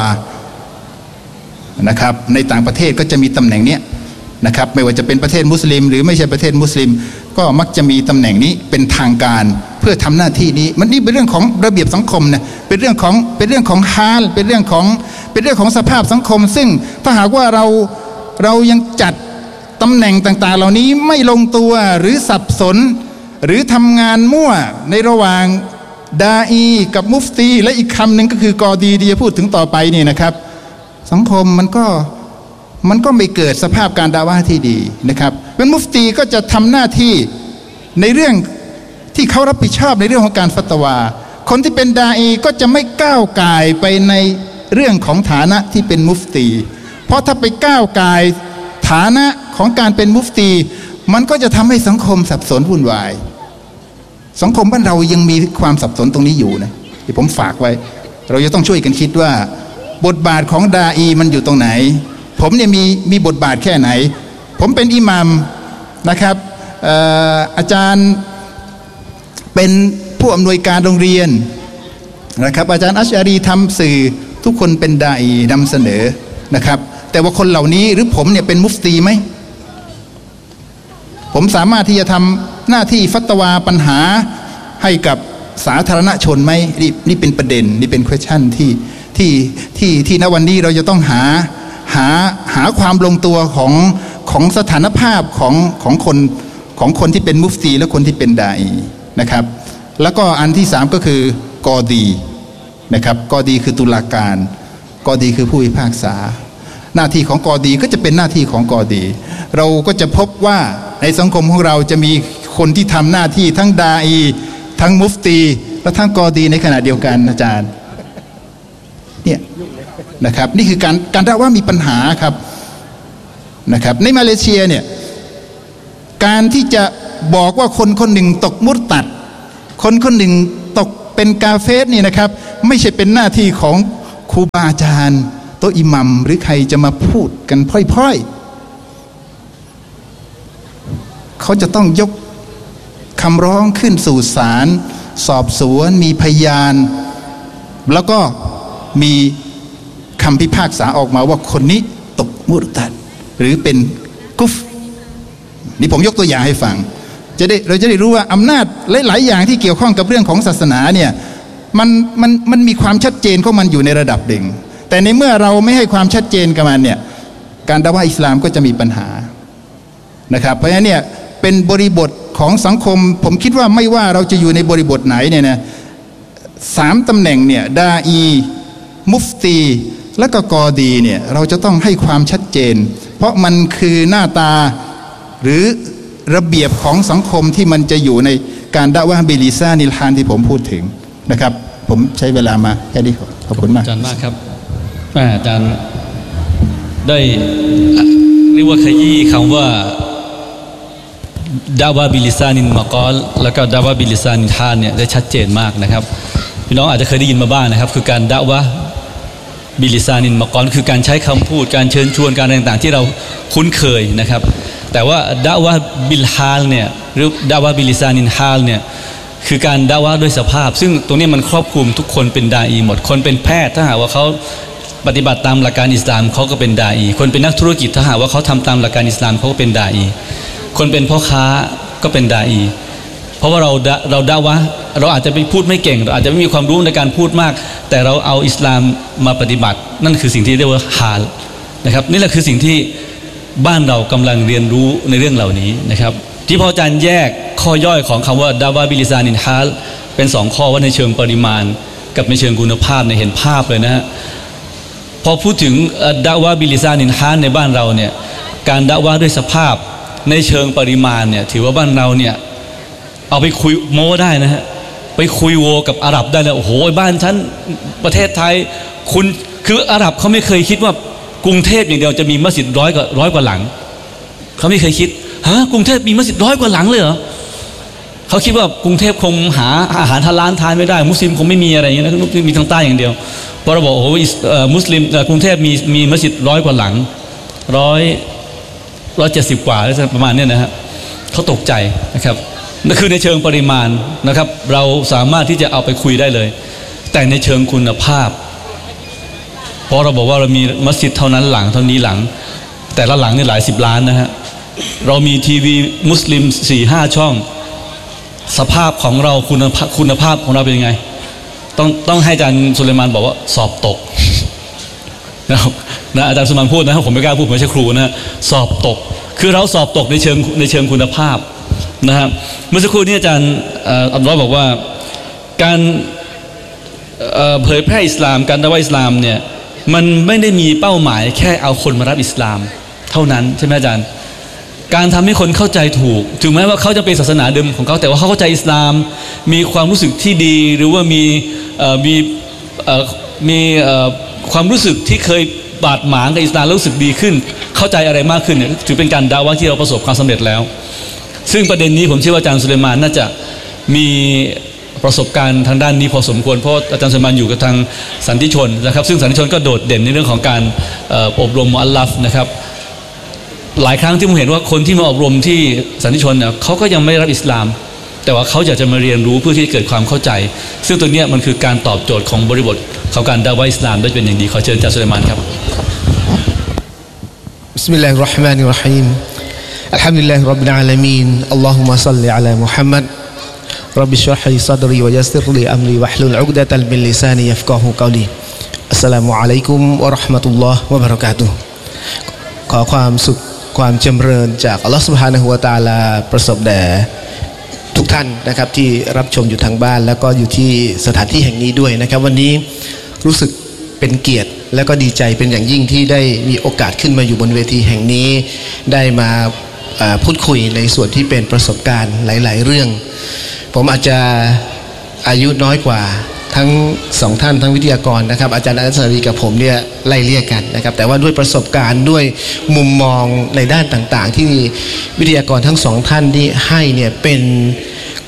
นะครับในต่างประเทศก็จะมีตำแหน่งเนี้ยนะครับไม่ว่าจะเป็นประเทศมุสลิมหรือไม่ใช่ประเทศมุสลิมก็มักจะมีตำแหน่งนี้เป็นทางการเพื่อทำหน้าที่นี้มันนี่เป็นเรื่องของระเบียบสังคมนะเป็นเรื่องของเป็นเรื่องของฮาลเป็นเรื่องของเป็นเรื่องของสภาพสังคมซึ่งถ้าหากว่าเราเรายังจัดตำแหน่งต่างๆเหล่านี้ไม่ลงตัวหรือสับสนหรือทำงานมั่วในระหว่างดาอีกับมุฟตีและอีกคำหนึ่งก็คือกอดีที่จะพูดถึงต่อไปนี่นะครับสังคมมันก็มันก็ไม่เกิดสภาพการดะวะห์ที่ดีนะครับเป็นมุฟตีก็จะทำหน้าที่ในเรื่องที่เขารับผิดชอบในเรื่องของการฟัตวาคนที่เป็นดาอีก็จะไม่ก้าวก่ายไปในเรื่องของฐานะที่เป็นมุฟตีเพราะถ้าไปก้าวก่ายฐานะของการเป็นมุฟตีมันก็จะทำให้สังคมสับสนวุ่นวายสังคมบ้านเรายังมีความสับสนตรงนี้อยู่นะที่ผมฝากไว้เราจะต้องช่วยกันคิดว่าบทบาทของดาอีมันอยู่ตรงไหนผมเนี่ยมีมีบทบาทแค่ไหนผมเป็นอิหมัมนะครับ อ, อาจารย์เป็นผู้อำนวยการโรงเรียนนะครับอาจารย์อัชอารีทำสื่อทุกคนเป็นดาอีนำเสนอนะครับแต่ว่าคนเหล่านี้หรือผมเนี่ยเป็นมุฟตีไหมผมสามารถที่จะทำหน้าที่ฟัตวาปัญหาให้กับสาธารณชนไหมนี่นี่เป็นประเด็นนี่เป็น question ที่ที่ที่ที่ณวันนี้เราจะต้องหาหาหาความลงตัวของของสถานภาพของของคนของคนที่เป็นมุฟตีและคนที่เป็นดาอีนะครับแล้วก็อันที่สามก็คือกอดีนะครับกอดีคือตุลาการกอดีคือผู้พิพากษาหน้าที่ของกอดีก็จะเป็นหน้าที่ของกอดีเราก็จะพบว่าในสังคมของเราจะมีคนที่ทำหน้าที่ทั้งดาอีทั้งมุฟตีและทั้งกอดีในขณะเดียวกันอาจารย์เนี่ยนะครับนี่คือการการดะวะห์มีปัญหาครับนะครับในมาเลเซียเนี่ยการที่จะบอกว่าคนคนหนึ่งตกมุรตัดคนคนหนึ่งตกเป็นกาเฟสนี่นะครับไม่ใช่เป็นหน้าที่ของครูบาอาจารย์โต๊ะอิหมัมหรือใครจะมาพูดกันพร่อยๆเขาจะต้องยกคำร้องขึ้นสู่ศาลสอบสวนมีพยานแล้วก็มีคำพิพากษาออกมาว่าคนนี้ตกมุรตัดหรือเป็นกุฟนี่ผมยกตัวอย่างให้ฟังจะได้เราจะได้รู้ว่าอำนาจหลายๆอย่างที่เกี่ยวข้องกับเรื่องของศาสนาเนี่ยมันมันมันมีความชัดเจนของมันอยู่ในระดับหนึ่งแต่ในเมื่อเราไม่ให้ความชัดเจนกับมันเนี่ยการดะวะห์อิสลามก็จะมีปัญหานะครับเพราะฉะนั้นเนี่ยเป็นบริบทของสังคมผมคิดว่าไม่ว่าเราจะอยู่ในบริบทไหนเนี่ยนะสามตำแหน่งเนี่ยดาอีมุฟตีและก็กอดีเนี่ยเราจะต้องให้ความชัดเจนเพราะมันคือหน้าตาหรือระเบียบของสังคมที่มันจะอยู่ในการดะวะห์บิลิซานิลฮานที่ผมพูดถึงนะครับผมใช้เวลามาแค่นี้ขอบคุณมากอาจารย์มากครับอาจารย์ได้เรียกว่าขยี้คำว่าดะวะห์บิลิซานินมะกอลแล้วก็ดะวะห์บิลิซานินฮานเนี่ยได้ชัดเจนมากนะครับพี่น้องอาจจะเคยได้ยินมาบ้างนะครับคือการดะวะห์บิลิซานินมะกอลคือการใช้คำพูดการเชิญชวนการต่างๆที่เราคุ้นเคยนะครับแต่ว่าดะวะห์บิลฮาลเนี่ยหรือดะวะห์บิลิซานินฮาลเนี่ยคือการดะวะห์ด้วยสภาพซึ่งตรงนี้มันครอบคลุมทุกคนเป็นดาอีหมดคนเป็นแพทย์ถ้าหากว่าเขาปฏิบัติตามหลักการอิสลามเขาก็เป็นดาอีคนเป็นนักธุรกิจถ้าหากว่าเขาทำตามหลักการอิสลามเขาก็เป็นดาอีคนเป็นพ่อค้าก็เป็นดาอีเพราะว่าเราเราดะวะห์เราอาจจะไปพูดไม่เก่งเราอาจจะไม่มีความรู้ในการพูดมากแต่เราเอาอิสลามมาปฏิบัตินั่นคือสิ่งที่เรียกว่าฮาลนะครับนี่แหละคือสิ่งที่บ้านเรากำลังเรียนรู้ในเรื่องเหล่านี้นะครับที่พออาจารย์แยกข้อย่อยของคำว่าดะวะห์บิลิซานินฮาลเป็นสองข้อว่าในเชิงปริมาณกับในเชิงคุณภาพเนี่ยเห็นภาพเลยนะฮะพอพูดถึงดะวะห์บิลิซานินฮาลในบ้านเราเนี่ยการดะวะห์ด้วยสภาพในเชิงปริมาณเนี่ยถือว่าบ้านเราเนี่ยเอาไปคุยโม้ได้นะฮะไปคุยโวกับอาหรับได้เลยโอ้โหบ้านฉันประเทศไทยคุณคืออาหรับเขาไม่เคยคิดว่ากรุงเทพอย่างเดียวจะมีมัสยิดร้อยกว่าร้อยกว่าหลังเขาไม่เคยคิดฮะกรุงเทพมีมัสยิดร้อยกว่าหลังเลยเหรอเขาคิดว่ากรุงเทพคงหาอาหารทานร้านทานไม่ได้มุสลิมคงไม่มีอะไรอย่างเงี้ยนะมีทางใต้อย่างเดียวพอเราบอกโอ้โหมุสลิมกรุงเทพมีมีมัสยิดร้อยกว่าหลังร้อยร้อยเจ็ดสิบกว่าประมาณนี้นะฮะเขาตกใจนะครับนั่นคือในเชิงปริมาณนะครับเราสามารถที่จะเอาไปคุยได้เลยแต่ในเชิงคุณภาพเพราะเราบอกว่าเรามีมัสยิดเท่านั้นหลังเท่านี้หลังแต่ละหลังนี่หลายสิบล้านนะฮะเรามีทีวีมุสลิมสี่ห้าช่องสภาพของเราคุณภาพคุณภาพของเราเป็นยังไงต้องต้องให้อาจารย์สุเลมานบอกว่าสอบตกนะครับนะอาจารย์สุเลมานพูดนะผมไม่กล้าพูดผมไม่ใช่ครูนะสอบตกคือเราสอบตกในเชิงในเชิงคุณภาพนะครับเมื่อสักครู่นี้อาจารย์อัลลอฮ์บอกว่าการเผยแพร่อิสลามการดะวะห์อิสลามเนี่ยมันไม่ได้มีเป้าหมายแค่เอาคนมารับอิสลามเท่านั้นใช่ไหมอาจารย์การทำให้คนเข้าใจถูกถึงแม้ว่าเขาจะเป็นศาสนาเดิมของเขาแต่ว่าเขาเข้าใจอิสลามมีความรู้สึกที่ดีหรือว่ามีมีมีความรู้สึกที่เคยบาดหมางกับอิสลามรู้สึกดีขึ้นเข้าใจอะไรมากขึ้นเนี่ยถือเป็นการดะวะห์ที่เราประสบความสำเร็จแล้วซึ่งประเด็นนี้ผมเชื่อว่าอาจารย์สุเลมานน่าจะมีประสบการณ์ทางด้านนี้พอสมควรเพราะอาจารย์สุเลมานอยู่กับทางสันติชนนะครับซึ่งสันติชนก็โดดเด่นในเรื่องของการอบรมมุอัลลัฟนะครับหลายครั้งที่ผมเห็นว่าคนที่มาอบรมที่สันติชนเนี่ยเขาก็ยังไม่รับอิสลามแต่ว่าเขาอยากจะมาเรียนรู้เพื่อที่จะเกิดความเข้าใจซึ่งตัวนี้มันคือการตอบโจทย์ของบริบทของการดะวะห์อิสลามได้เป็นอย่างดีขอเชิญอาจารย์สุเลมานครับบิสมิลลาฮิรเราะห์มานิรเราะฮีมอัลฮัมดุลิลลาฮิร็อบบิลอาลามีนอัลลอฮุมมะศ็อลลิอะลามุฮัมมัดร็อบบิชเราะห์ลิซัดรีวะยัสซิรลีอัมรีวะห์ลุลอุกดะตันมินลิซานียัฟกะฮูกอลีอัสสลามุอะลัยกุมวะเราะห์มะตุลลอฮ์วะบะเราะกาตุฮ์ขอความสุขความจำเริญจากอัลลอฮฺซุบฮานะฮูวะตะอาลาประสบแด่ทุกท่านนะครับที่รับชมอยู่ทางบ้านแล้วก็อยู่ที่สถานที่แห่งนี้ด้วยนะครับวันนี้รู้สึกเป็นเกียรติและก็ดีใจเป็นอย่างยิ่งที่ได้มีโอกาสขึ้นมาอยู่บนเวทีแห่งนี้ได้มาพูดคุยในส่วนที่เป็นประสบการณ์หลายๆเรื่องผมอาจจะอายุน้อยกว่าทั้งสองท่านทั้งวิทยากรนะครับอาจารย์อัสซารีกับผมเนี่ยไล่เลี่ยกันนะครับแต่ว่าด้วยประสบการณ์ด้วยมุมมองในด้านต่างๆที่วิทยากรทั้งสองท่านที่ให้เนี่ยเป็น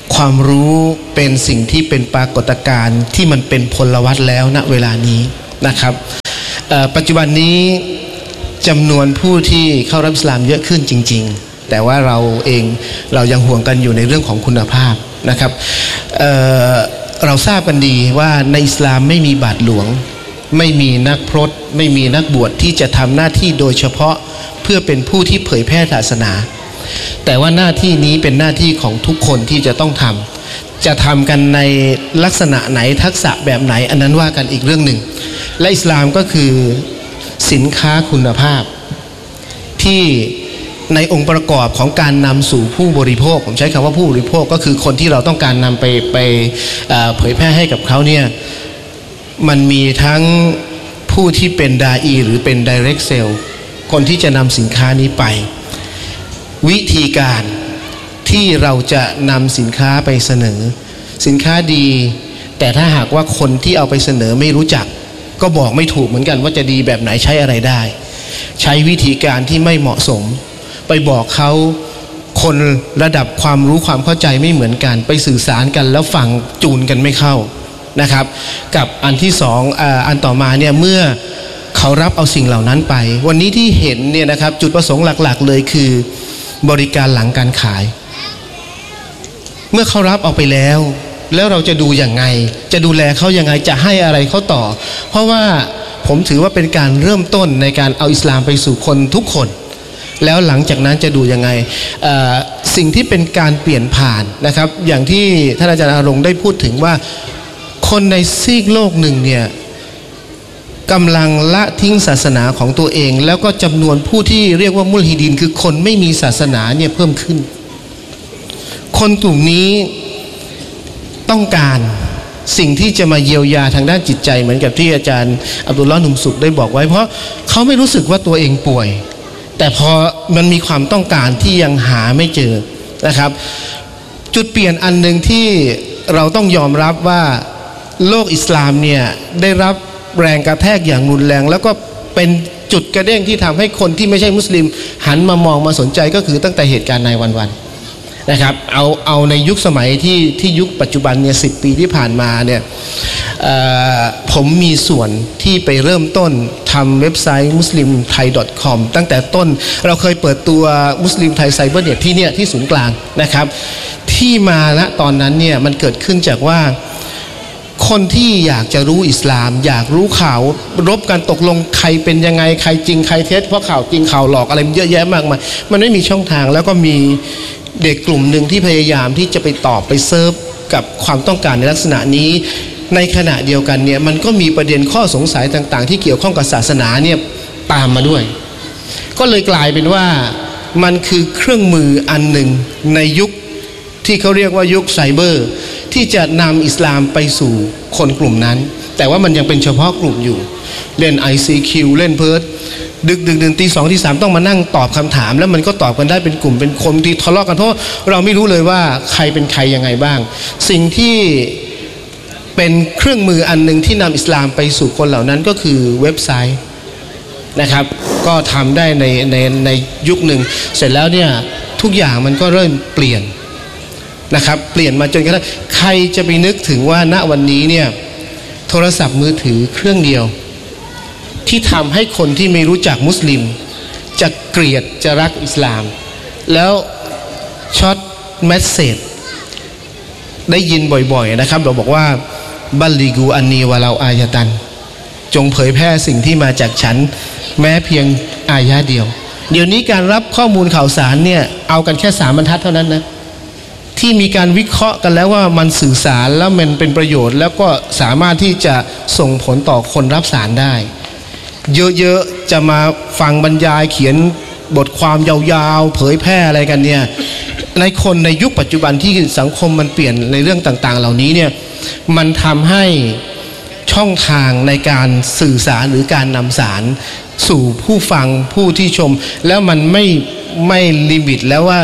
ความรู้เป็นสิ่งที่เป็นปรากฏการณ์ที่มันเป็นพลวัตแล้วณเวลานี้นะครับปัจจุบันนี้จำนวนผู้ที่เข้ารับอิสลามเยอะขึ้นจริงๆแต่ว่าเราเองเรายังห่วงกันอยู่ในเรื่องของคุณภาพนะครับ เอ่อ เราทราบกันดีว่าในอิสลามไม่มีบาทหลวงไม่มีนักพรตไม่มีนักบวชที่จะทำหน้าที่โดยเฉพาะเพื่อเป็นผู้ที่เผยแพร่ศาสนาแต่ว่าหน้าที่นี้เป็นหน้าที่ของทุกคนที่จะต้องทำจะทำกันในลักษณะไหนทักษะแบบไหนอันนั้นว่ากันอีกเรื่องหนึ่งและอิสลามก็คือสินค้าคุณภาพที่ในองค์ประกอบของการนำสู่ผู้บริโภคผมใช้คำว่าผู้บริโภคก็คือคนที่เราต้องการนำไปไปเผยแพร่ให้กับเขาเนี่ยมันมีทั้งผู้ที่เป็นดาอีหรือเป็น direct sale คนที่จะนำสินค้านี้ไปวิธีการที่เราจะนำสินค้าไปเสนอสินค้าดีแต่ถ้าหากว่าคนที่เอาไปเสนอไม่รู้จักก็บอกไม่ถูกเหมือนกันว่าจะดีแบบไหนใช้อะไรได้ใช้วิธีการที่ไม่เหมาะสมไปบอกเขาคนระดับความรู้ความเข้าใจไม่เหมือนกันไปสื่อสารกันแล้วฟังจูนกันไม่เข้านะครับกับอันที่สองอันต่อมาเนี่ยเมื่อเขารับเอาสิ่งเหล่านั้นไปวันนี้ที่เห็นเนี่ยนะครับจุดประสงค์หลักๆเลยคือบริการหลังการขายเมื่อเขารับเอาไปแล้วแล้วเราจะดูอย่างไงจะดูแลเขายังไงจะให้อะไรเขาต่อเพราะว่าผมถือว่าเป็นการเริ่มต้นในการเอาอิสลามไปสู่คนทุกคนแล้วหลังจากนั้นจะดูยังไงสิ่งที่เป็นการเปลี่ยนผ่านนะครับอย่างที่ท่านอาจารย์อรงค์ได้พูดถึงว่าคนในซีกโลกหนึ่งเนี่ยกำลังละทิ้งศาสนาของตัวเองแล้วก็จำนวนผู้ที่เรียกว่ามุลฮิดีนคือคนไม่มีศาสนาเนี่ยเพิ่มขึ้นคนกลุ่มนี้ต้องการสิ่งที่จะมาเยียวยาทางด้านจิตใจเหมือนกับที่อาจารย์อับดุลลอฮ์หนุ่มสุขได้บอกไว้เพราะเขาไม่รู้สึกว่าตัวเองป่วยแต่พอมันมีความต้องการที่ยังหาไม่เจอนะครับจุดเปลี่ยนอันหนึ่งที่เราต้องยอมรับว่าโลกอิสลามเนี่ยได้รับแรงกระแทกอย่างรุนแรงแล้วก็เป็นจุดกระเด้งที่ทำให้คนที่ไม่ใช่มุสลิมหันมามองมาสนใจก็คือตั้งแต่เหตุการณ์นายวันวันนะครับเอาเอาในยุคสมัยที่ที่ยุคปัจจุบันเนี่ยสิบปีที่ผ่านมาเนี่ยผมมีส่วนที่ไปเริ่มต้นทำเว็บไซต์ มุสลิมไทย ดอท คอม ตั้งแต่ต้นเราเคยเปิดตัวมุสลิมไทยไซเบอร์เน็ตที่เนี่ยที่ศูนย์กลางนะครับที่มาณตอนนั้นเนี่ยมันเกิดขึ้นจากว่าคนที่อยากจะรู้อิสลามอยากรู้ข่าวรบกันตกลงใครเป็นยังไงใครจริงใครเท็จเพราะข่าวจริงข่าวหลอกอะไรเยอะแยะมากมายมันไม่มีช่องทางแล้วก็มีเด็กกลุ่มหนึ่งที่พยายามที่จะไปตอบไปเซิร์ฟกับความต้องการในลักษณะนี้ในขณะเดียวกันเนี่ยมันก็มีประเด็นข้อสงสัยต่างๆที่เกี่ยวข้องกับศาสนาเนี่ยตามมาด้วยก็เลยกลายเป็นว่ามันคือเครื่องมืออันหนึ่งในยุคที่เขาเรียกว่ายุคไซเบอร์ที่จะนำอิสลามไปสู่คนกลุ่มนั้นแต่ว่ามันยังเป็นเฉพาะกลุ่มอยู่เล่น ไอ ซี คิว เล่นเพิร์ดดึกดึกดื่นตีสองตีสามต้องมานั่งตอบคำถามแล้วมันก็ตอบกันได้เป็นกลุ่มเป็นคนที่ทะเลาะกันเพราะเราไม่รู้เลยว่าใครเป็นใครยังไงบ้างสิ่งที่เป็นเครื่องมืออันหนึ่งที่นำอิสลามไปสู่คนเหล่านั้นก็คือเว็บไซต์นะครับก็ทำได้ในในในยุคหนึ่งเสร็จแล้วเนี่ยทุกอย่างมันก็เริ่มเปลี่ยนนะครับเปลี่ยนมาจนกระทั่งใครจะไปนึกถึงว่าณวันนี้เนี่ยโทรศัพท์มือถือเครื่องเดียวที่ทำให้คนที่ไม่รู้จักมุสลิมจะเกลียดจะรักอิสลามแล้วช็อตเมสเซจได้ยินบ่อยๆนะครับเราบอกว่าบัลลิกูอันนีวะเราอายะตันจงเผยแพร่สิ่งที่มาจากฉันแม้เพียงอายะเดียวเดี๋ยวนี้การรับข้อมูลข่าวสารเนี่ยเอากันแค่สามบรรทัดเท่านั้นนะที่มีการวิเคราะห์กันแล้วว่ามันสื่อสารแล้วมันเป็นประโยชน์แล้วก็สามารถที่จะส่งผลต่อคนรับสารได้เยอะๆจะมาฟังบรรยายเขียนบทความยาวๆเผยแพร่อะไรกันเนี่ยในคนในยุคปัจจุบันที่สังคมมันเปลี่ยนในเรื่องต่างๆเหล่านี้เนี่ยมันทำให้ช่องทางในการสื่อสารหรือการนำสารสู่ผู้ฟังผู้ที่ชมแล้วมันไม่ไม่ลิมิตแล้วว่า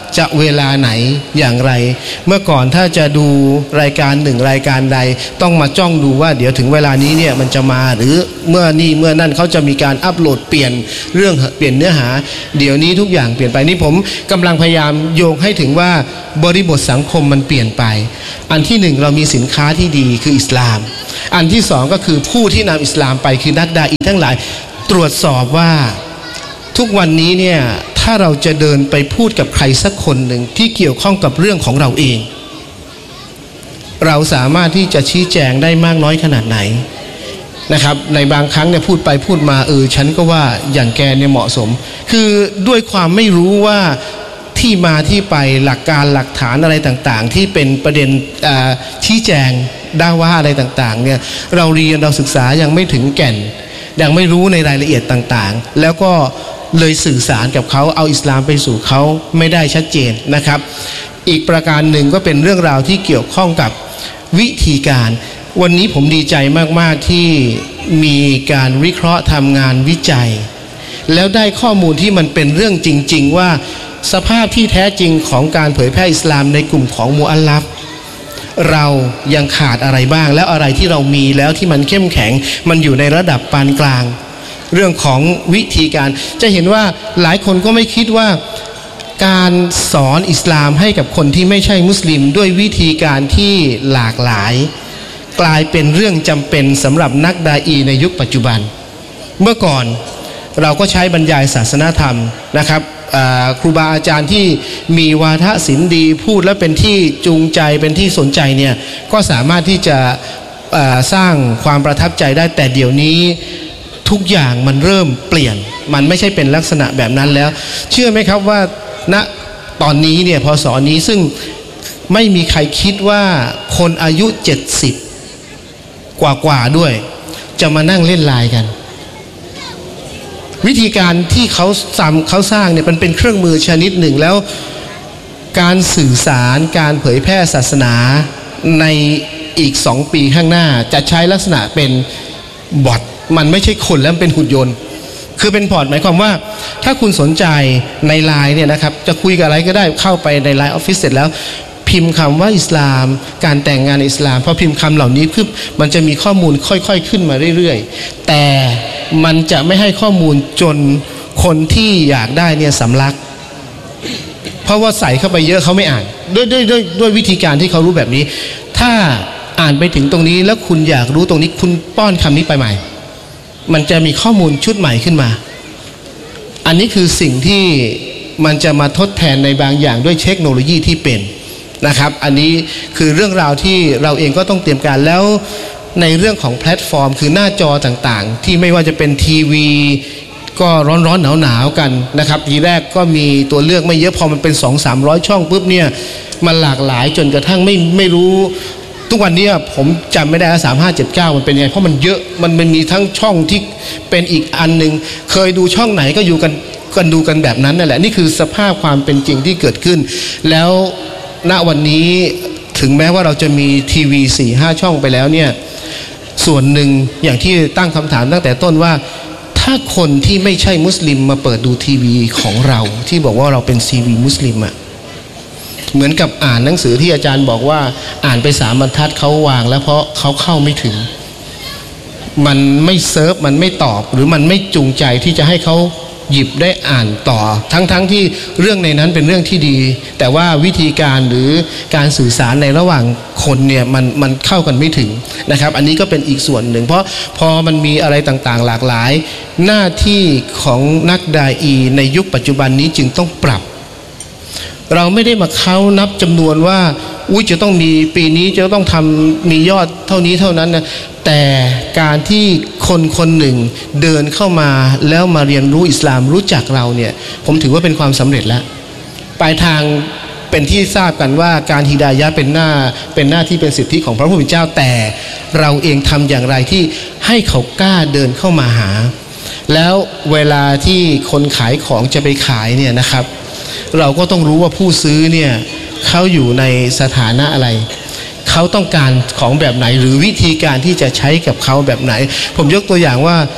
จะเวลาไหนอย่างไรเมื่อก่อนถ้าจะดูรายการหนึ่งรายการใดต้องมาจ้องดูว่าเดี๋ยวถึงเวลานี้เนี่ยมันจะมาหรือเมื่อนี่เมื่อนั่นเขาจะมีการอัปโหลดเปลี่ยนเรื่องเปลี่ยนเนื้อหาเดี๋ยวนี้ทุกอย่างเปลี่ยนไปนี่ผมกำลังพยายามโยงให้ถึงว่าบริบทสังคมมันเปลี่ยนไปอันที่หนึ่งเรามีสินค้าที่ดีคืออิสลามอันที่สองก็คือผู้ที่นำอิสลามไปคือนักดาอีทั้งหลายตรวจสอบว่าทุกวันนี้เนี่ยถ้าเราจะเดินไปพูดกับใครสักคนหนึ่งที่เกี่ยวข้องกับเรื่องของเราเองเราสามารถที่จะชี้แจงได้มากน้อยขนาดไหนนะครับในบางครั้งเนี่ยพูดไปพูดมาเออฉันก็ว่าอย่างแกเนี่ยเหมาะสมคือด้วยความไม่รู้ว่าที่มาที่ไปหลักการหลักฐานอะไรต่างๆที่เป็นประเด็นชี้แจงด้าว่าอะไรต่างๆเนี่ยเราเรียนเราศึกษายังไม่ถึงแก่นยังไม่รู้ในรายละเอียดต่างๆแล้วก็เลยสื่อสารกับเขาเอาอิสลามไปสู่เขาไม่ได้ชัดเจนนะครับอีกประการหนึ่งก็เป็นเรื่องราวที่เกี่ยวข้องกับวิธีการวันนี้ผมดีใจมากๆที่มีการวิเคราะห์ทำงานวิจัยแล้วได้ข้อมูลที่มันเป็นเรื่องจริงๆว่าสภาพที่แท้จริงของการเผยแพร่อิสลามในกลุ่มของมุอัลลัฟเรายังขาดอะไรบ้างแล้วอะไรที่เรามีแล้วที่มันเข้มแข็งมันอยู่ในระดับปานกลางเรื่องของวิธีการจะเห็นว่าหลายคนก็ไม่คิดว่าการสอนอิสลามให้กับคนที่ไม่ใช่มุสลิมด้วยวิธีการที่หลากหลายกลายเป็นเรื่องจำเป็นสำหรับนักดาอีในยุคปัจจุบันเมื่อก่อนเราก็ใช้บรรยายศาสนธรรมนะครับครูบาอาจารย์ที่มีวาทศิลป์ดีพูดและเป็นที่จูงใจเป็นที่สนใจเนี่ยก็สามารถที่จะสร้างความประทับใจได้แต่เดี๋ยวนี้ทุกอย่างมันเริ่มเปลี่ยนมันไม่ใช่เป็นลักษณะแบบนั้นแล้วเชื่อไหมครับว่าณตอนนี้เนี่ยพศนี้ซึ่งไม่มีใครคิดว่าคนอายุเจ็ดสิบกว่าๆด้วยจะมานั่งเล่นไลน์กันวิธีการที่เขาสร้างเขาสร้างเนี่ยมันเป็นเครื่องมือชนิดหนึ่งแล้วการสื่อสารการเผยแพร่ศาสนาในอีกสองปีข้างหน้าจะใช้ลักษณะเป็นบอทมันไม่ใช่คนแล้วเป็นหุ่นยนต์คือเป็นพอร์ตหมายความว่าถ้าคุณสนใจในไลน์เนี่ยนะครับจะคุยกับอะไรก็ได้เข้าไปในไลน์ออฟฟิศเสร็จแล้วพิมพ์คำว่าอิสลามการแต่งงานอิสลามพอพิมพ์คำเหล่านี้คือมันจะมีข้อมูลค่อยๆขึ้นมาเรื่อยๆแต่มันจะไม่ให้ข้อมูลจนคนที่อยากได้เนี่ยสำลักเพราะว่าใส่เข้าไปเยอะเขาไม่อ่านด้วยด้วยด้วยด้วยวิธีการที่เขารู้แบบนี้ถ้าอ่านไปถึงตรงนี้แล้วคุณอยากรู้ตรงนี้คุณป้อนคำนี้ไปใหม่มันจะมีข้อมูลชุดใหม่ขึ้นมาอันนี้คือสิ่งที่มันจะมาทดแทนในบางอย่างด้วยเทคโนโลยีที่เป็นนะครับอันนี้คือเรื่องราวที่เราเองก็ต้องเตรียมการแล้วในเรื่องของแพลตฟอร์มคือหน้าจอต่างๆที่ไม่ว่าจะเป็นทีวีก็ร้อนๆหนาวๆกันนะครับทีแรกก็มีตัวเลือกไม่เยอะพอมันเป็น สองถึงสามร้อย ช่องปุ๊บเนี่ยมันหลากหลายจนกระทั่งไม่ไม่รู้ทุกวันนี้ผมจำไม่ได้สามห้าเจ็ดเก้ามันเป็นยังไงเพราะมันเยอะมันมันมีทั้งช่องที่เป็นอีกอันหนึ่งเคยดูช่องไหนก็อยู่กันกันดูกันแบบนั้นนั่นแหละนี่คือสภาพความเป็นจริงที่เกิดขึ้นแล้วณวันนี้ถึงแม้ว่าเราจะมีทีวี สี่ห้า ช่องไปแล้วเนี่ยส่วนหนึ่งอย่างที่ตั้งคำถามตั้งแต่ต้นว่าถ้าคนที่ไม่ใช่มุสลิมมาเปิดดูทีวีของเราที่บอกว่าเราเป็นทีวีมุสลิมอะเหมือนกับอ่านหนังสือที่อาจารย์บอกว่าอ่านไปสามบรรทัดเขาวางแล้วเพราะเขาเข้าไม่ถึงมันไม่เซิร์ฟมันไม่ตอบหรือมันไม่จูงใจที่จะให้เขาหยิบได้อ่านต่อทั้งๆ ท, ที่เรื่องในนั้นเป็นเรื่องที่ดีแต่ว่าวิธีการหรือการสื่อสารในระหว่างคนเนี่ยมันมันเข้ากันไม่ถึงนะครับอันนี้ก็เป็นอีกส่วนหนึ่งเพราะพอมันมีอะไรต่างๆหลากหลายหน้าที่ของนักดาอีในยุคปัจจุบันนี้จึงต้องปรับเราไม่ได้มาเข้านับจำนวนว่าอุ้ยจะต้องมีปีนี้จะต้องทำมียอดเท่านี้เท่านั้นนะแต่การที่คนคนหนึ่งเดินเข้ามาแล้วมาเรียนรู้อิสลามรู้จักเราเนี่ยผมถือว่าเป็นความสำเร็จแล้วปลายทางเป็นที่ทราบกันว่าการฮิดายะห์เป็นหน้าเป็นหน้าที่เป็นสิทธิของพระผู้เป็นเจ้าแต่เราเองทำอย่างไรที่ให้เขากล้าเดินเข้ามาหาแล้วเวลาที่คนขายของจะไปขายเนี่ยนะครับเราก็ต้องรู้ว่าผู้ซื้อเนี่ยเขาอยู่ในสถานะอะไรเขาต้องการของแบบไหนหรือวิธีการที่จะใช้กับเขาแบบไหนผมยกตัวอย่างว่าเพ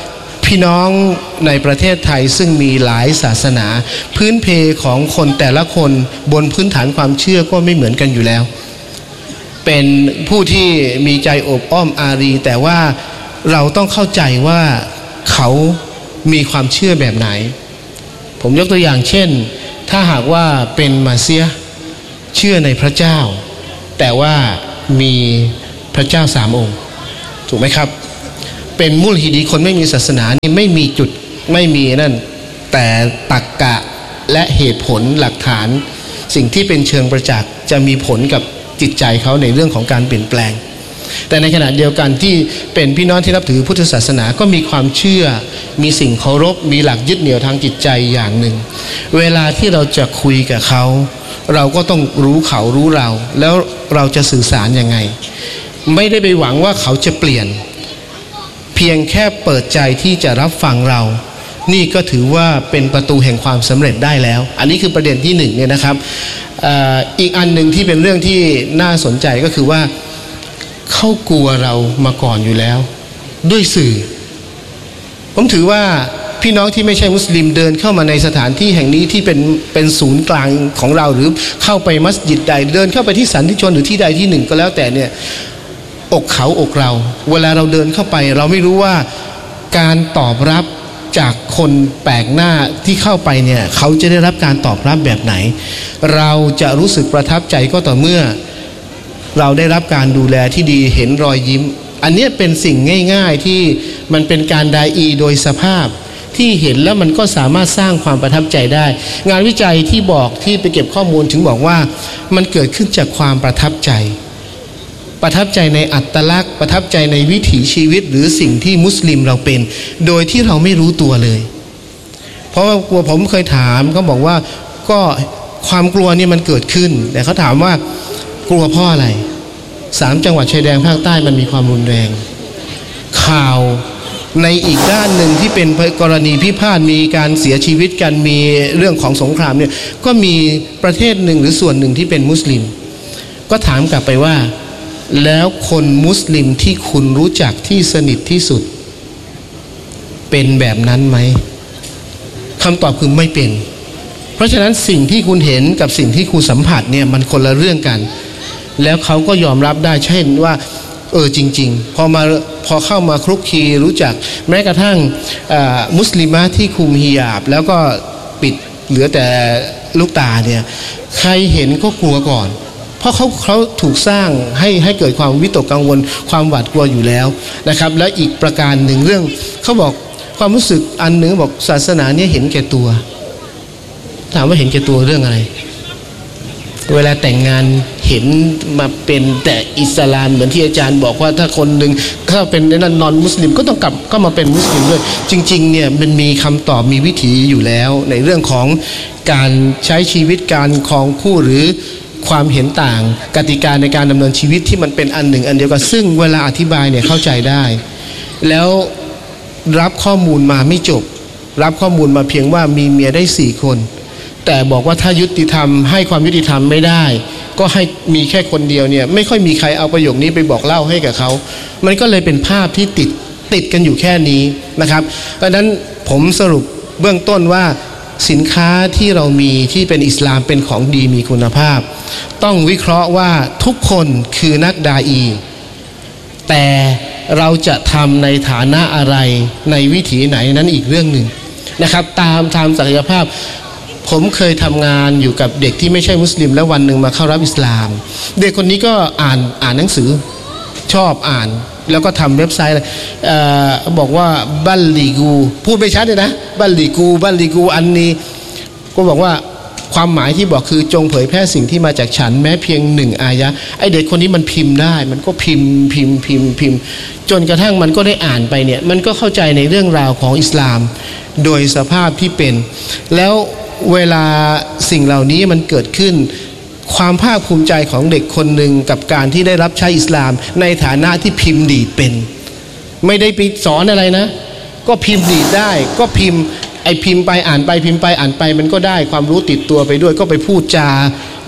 พี่น้องในประเทศไทยซึ่งมีหลายศาสนาพื้นเพของคนแต่ละคนบนพื้นฐานความเชื่อก็ไม่เหมือนกันอยู่แล้วเป็นผู้ที่มีใจอบอ้อมอารีแต่ว่าเราต้องเข้าใจว่าเขามีความเชื่อแบบไหนผมยกตัวอย่างเช่นถ้าหากว่าเป็นมาเซียเชื่อในพระเจ้าแต่ว่ามีพระเจ้าสามองค์ถูกไหมครับเป็นมุลฮิดีคนไม่มีศาสนานี่ไม่มีจุดไม่มีนั่นแต่ตรรกะและเหตุผลหลักฐานสิ่งที่เป็นเชิงประจักษ์จะมีผลกับจิตใจเขาในเรื่องของการเปลี่ยนแปลงแต่ในขณะเดียวกันที่เป็นพี่น้องที่นับถือพุทธศาสนาก็มีความเชื่อมีสิ่งเคารพมีหลักยึดเหนี่ยวทางจิตใจอย่างหนึ่งเวลาที่เราจะคุยกับเขาเราก็ต้องรู้เขารู้เราแล้วเราจะสื่อสารยังไงไม่ได้ไปหวังว่าเขาจะเปลี่ยนเพียงแค่เปิดใจที่จะรับฟังเรานี่ก็ถือว่าเป็นประตูแห่งความสำเร็จได้แล้วอันนี้คือประเด็นที่หนึ่งเนี่ยนะครับ อ, อีกอันหนึ่งที่เป็นเรื่องที่น่าสนใจก็คือว่าเขากลัวเรามาก่อนอยู่แล้วด้วยสื่อผมถือว่าพี่น้องที่ไม่ใช่มุสลิมเดินเข้ามาในสถานที่แห่งนี้ที่เป็นเป็นศูนย์กลางของเราหรือเข้าไปมัสยิดใดเดินเข้าไปที่สันติชนหรือที่ใดที่หนึ่งก็แล้วแต่เนี่ยอกเขาอกเราเวลาเราเดินเข้าไปเราไม่รู้ว่าการตอบรับจากคนแปลกหน้าที่เข้าไปเนี่ยเขาจะได้รับการตอบรับแบบไหนเราจะรู้สึกประทับใจก็ต่อเมื่อเราได้รับการดูแลที่ดีเห็นรอยยิ้มอันนี้เป็นสิ่งง่ายๆที่มันเป็นการดาอีโดยสภาพที่เห็นแล้วมันก็สามารถสร้างความประทับใจได้งานวิจัยที่บอกที่ไปเก็บข้อมูลถึงบอกว่ามันเกิดขึ้นจากความประทับใจประทับใจในอัตลักษณ์ประทับใจในวิถีชีวิตหรือสิ่งที่มุสลิมเราเป็นโดยที่เราไม่รู้ตัวเลยเพราะว่ากลัวผมเคยถามเขาบอกว่าก็ความกลัวนี่มันเกิดขึ้นแต่เขาถามว่ากลัวเพราะอะไรสามจังหวัดชายแดนภาคใต้มันมีความรุนแรงข่าวในอีกด้านหนึ่งที่เป็นกรณีพิพาทมีการเสียชีวิตกันมีเรื่องของสงครามเนี่ยก็มีประเทศหนึ่งหรือส่วนหนึ่งที่เป็นมุสลิมก็ถามกลับไปว่าแล้วคนมุสลิมที่คุณรู้จักที่สนิทที่สุดเป็นแบบนั้นไหมคำตอบคือไม่เป็นเพราะฉะนั้นสิ่งที่คุณเห็นกับสิ่งที่คุณสัมผัสเนี่ยมันคนละเรื่องกันแล้วเขาก็ยอมรับได้เช่นว่าเออจริงๆพอมาพอเข้ามาคลุกคลีรู้จักแม้กระทั่งมุสลิมะที่คุมฮิญาบแล้วก็ปิดเหลือแต่ลูกตาเนี่ยใครเห็นก็กลัวก่อนเพราะเขาเขาถูกสร้างให้ให้เกิดความวิตกกังวลความหวาดกลัวอยู่แล้วนะครับและอีกประการหนึ่งเรื่องเขาบอกความรู้สึกอันหนึ่งบอกศาสนาเนี่ยเห็นแก่ตัวถามว่าเห็นแก่ตัวเรื่องอะไรเวลาแต่งงานเห็นมาเป็นแต่อิสลามเหมือนที่อาจารย์บอกว่าถ้าคนหนึ่งถ้าเป็นนั่นนอนมุสลิมก็ต้องกลับก็มาเป็นมุสลิมด้วยจริงๆเนี่ยมันมีคำตอบมีวิธีอยู่แล้วในเรื่องของการใช้ชีวิตการครองคู่หรือความเห็นต่างกติกาในการดำเนินชีวิตที่มันเป็นอันหนึ่งอันเดียวกันซึ่งเวลาอธิบายเนี่ยเข้าใจได้แล้วรับข้อมูลมาไม่จบรับข้อมูลมาเพียงว่ามีเมียได้สี่คนแต่บอกว่าถ้ายุติธรรมให้ความยุติธรรมไม่ได้ก็ให้มีแค่คนเดียวเนี่ยไม่ค่อยมีใครเอาประโยคนี้ไปบอกเล่าให้กับเขามันก็เลยเป็นภาพที่ติดติดกันอยู่แค่นี้นะครับเพราะฉะนั้นผมสรุปเบื้องต้นว่าสินค้าที่เรามีที่เป็นอิสลามเป็นของดีมีคุณภาพต้องวิเคราะห์ว่าทุกคนคือนักดาอีแต่เราจะทำในฐานะอะไรในวิถีไหนนั้นอีกเรื่องหนึ่งนะครับตามตามศักยภาพผมเคยทำงานอยู่กับเด็กที่ไม่ใช่มุสลิมแล้ววันหนึ่งมาเข้ารับอิสลามเด็กคนนี้ก็อ่านอ่านหนังสือชอบอ่านแล้วก็ทำเว็บไซต์เลยเอ่อบอกว่าบัลลีกูพูดไม่ชัดเลยนะบัลลีกูบัลลีกูอันนี้ก็บอกว่าความหมายที่บอกคือจงเผยแพร่สิ่งที่มาจากฉันแม้เพียงหนึ่งอายะไอเด็กคนนี้มันพิมพ์ได้มันก็พิมพ์พิมพ์พิมพ์พิมพ์จนกระทั่งมันก็ได้อ่านไปเนี่ยมันก็เข้าใจในเรื่องราวของอิสลามโดยสภาพที่เป็นแล้วเวลาสิ่งเหล่านี้มันเกิดขึ้นความภาคภูมิใจของเด็กคนหนึ่งกับการที่ได้รับใช้อิสลามในฐานะที่พิมพ์ดีดเป็นไม่ได้ไปสอนอะไรนะก็พิมพ์ดีดได้ก็พิมพ์ไอพิมพ์ไปอ่านไปพิมพ์ไปอ่านไปมันก็ได้ความรู้ติดตัวไปด้วยก็ไปพูดจา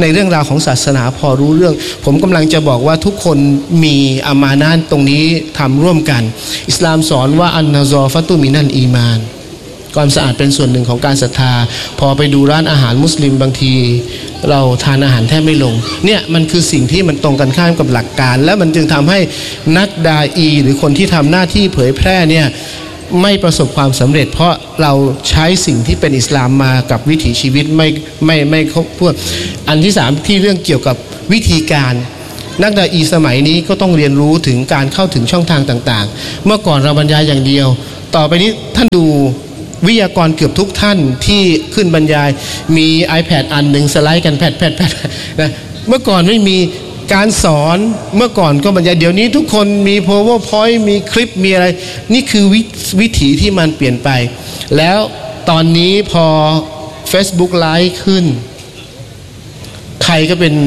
ในเรื่องราวของศาสนาพอรู้เรื่องผมกำลังจะบอกว่าทุกคนมีอามานะห์ตรงนี้ทำร่วมกันอิสลามสอนว่าอันนะซอฟะตุมินัลอีมานความสะอาดเป็นส่วนหนึ่งของการศรัทธาพอไปดูร้านอาหารมุสลิมบางทีเราทานอาหารแทบไม่ลงเนี่ยมันคือสิ่งที่มันตรงกันข้ามกับหลักการและมันจึงทำให้นักดาอีหรือคนที่ทำหน้าที่เผยแพร่เนี่ยไม่ประสบความสำเร็จเพราะเราใช้สิ่งที่เป็นอิสลามมากับวิถีชีวิตไม่ไม่ไม่ครบถ้วนอันที่สามที่เรื่องเกี่ยวกับวิธีการนักดาอีสมัยนี้ก็ต้องเรียนรู้ถึงการเข้าถึงช่องทางต่างๆเมื่อก่อนเราบรรยายอย่างเดียวต่อไปนี้ท่านดูวิทยากรเกือบทุกท่านที่ขึ้นบรรยายมี iPad อันหนึ่งสไลด์กันแพดแพดแพดนะเมื่อก่อนไม่มีการสอนเมื่อก่อนก็บรรยายเดี๋ยวนี้ทุกคนมี PowerPoint มีคลิปมีอะไรนี่คือ ว, วิถีที่มันเปลี่ยนไปแล้วตอนนี้พอ Facebook ไลฟ์ขึ้นใครก็เป็น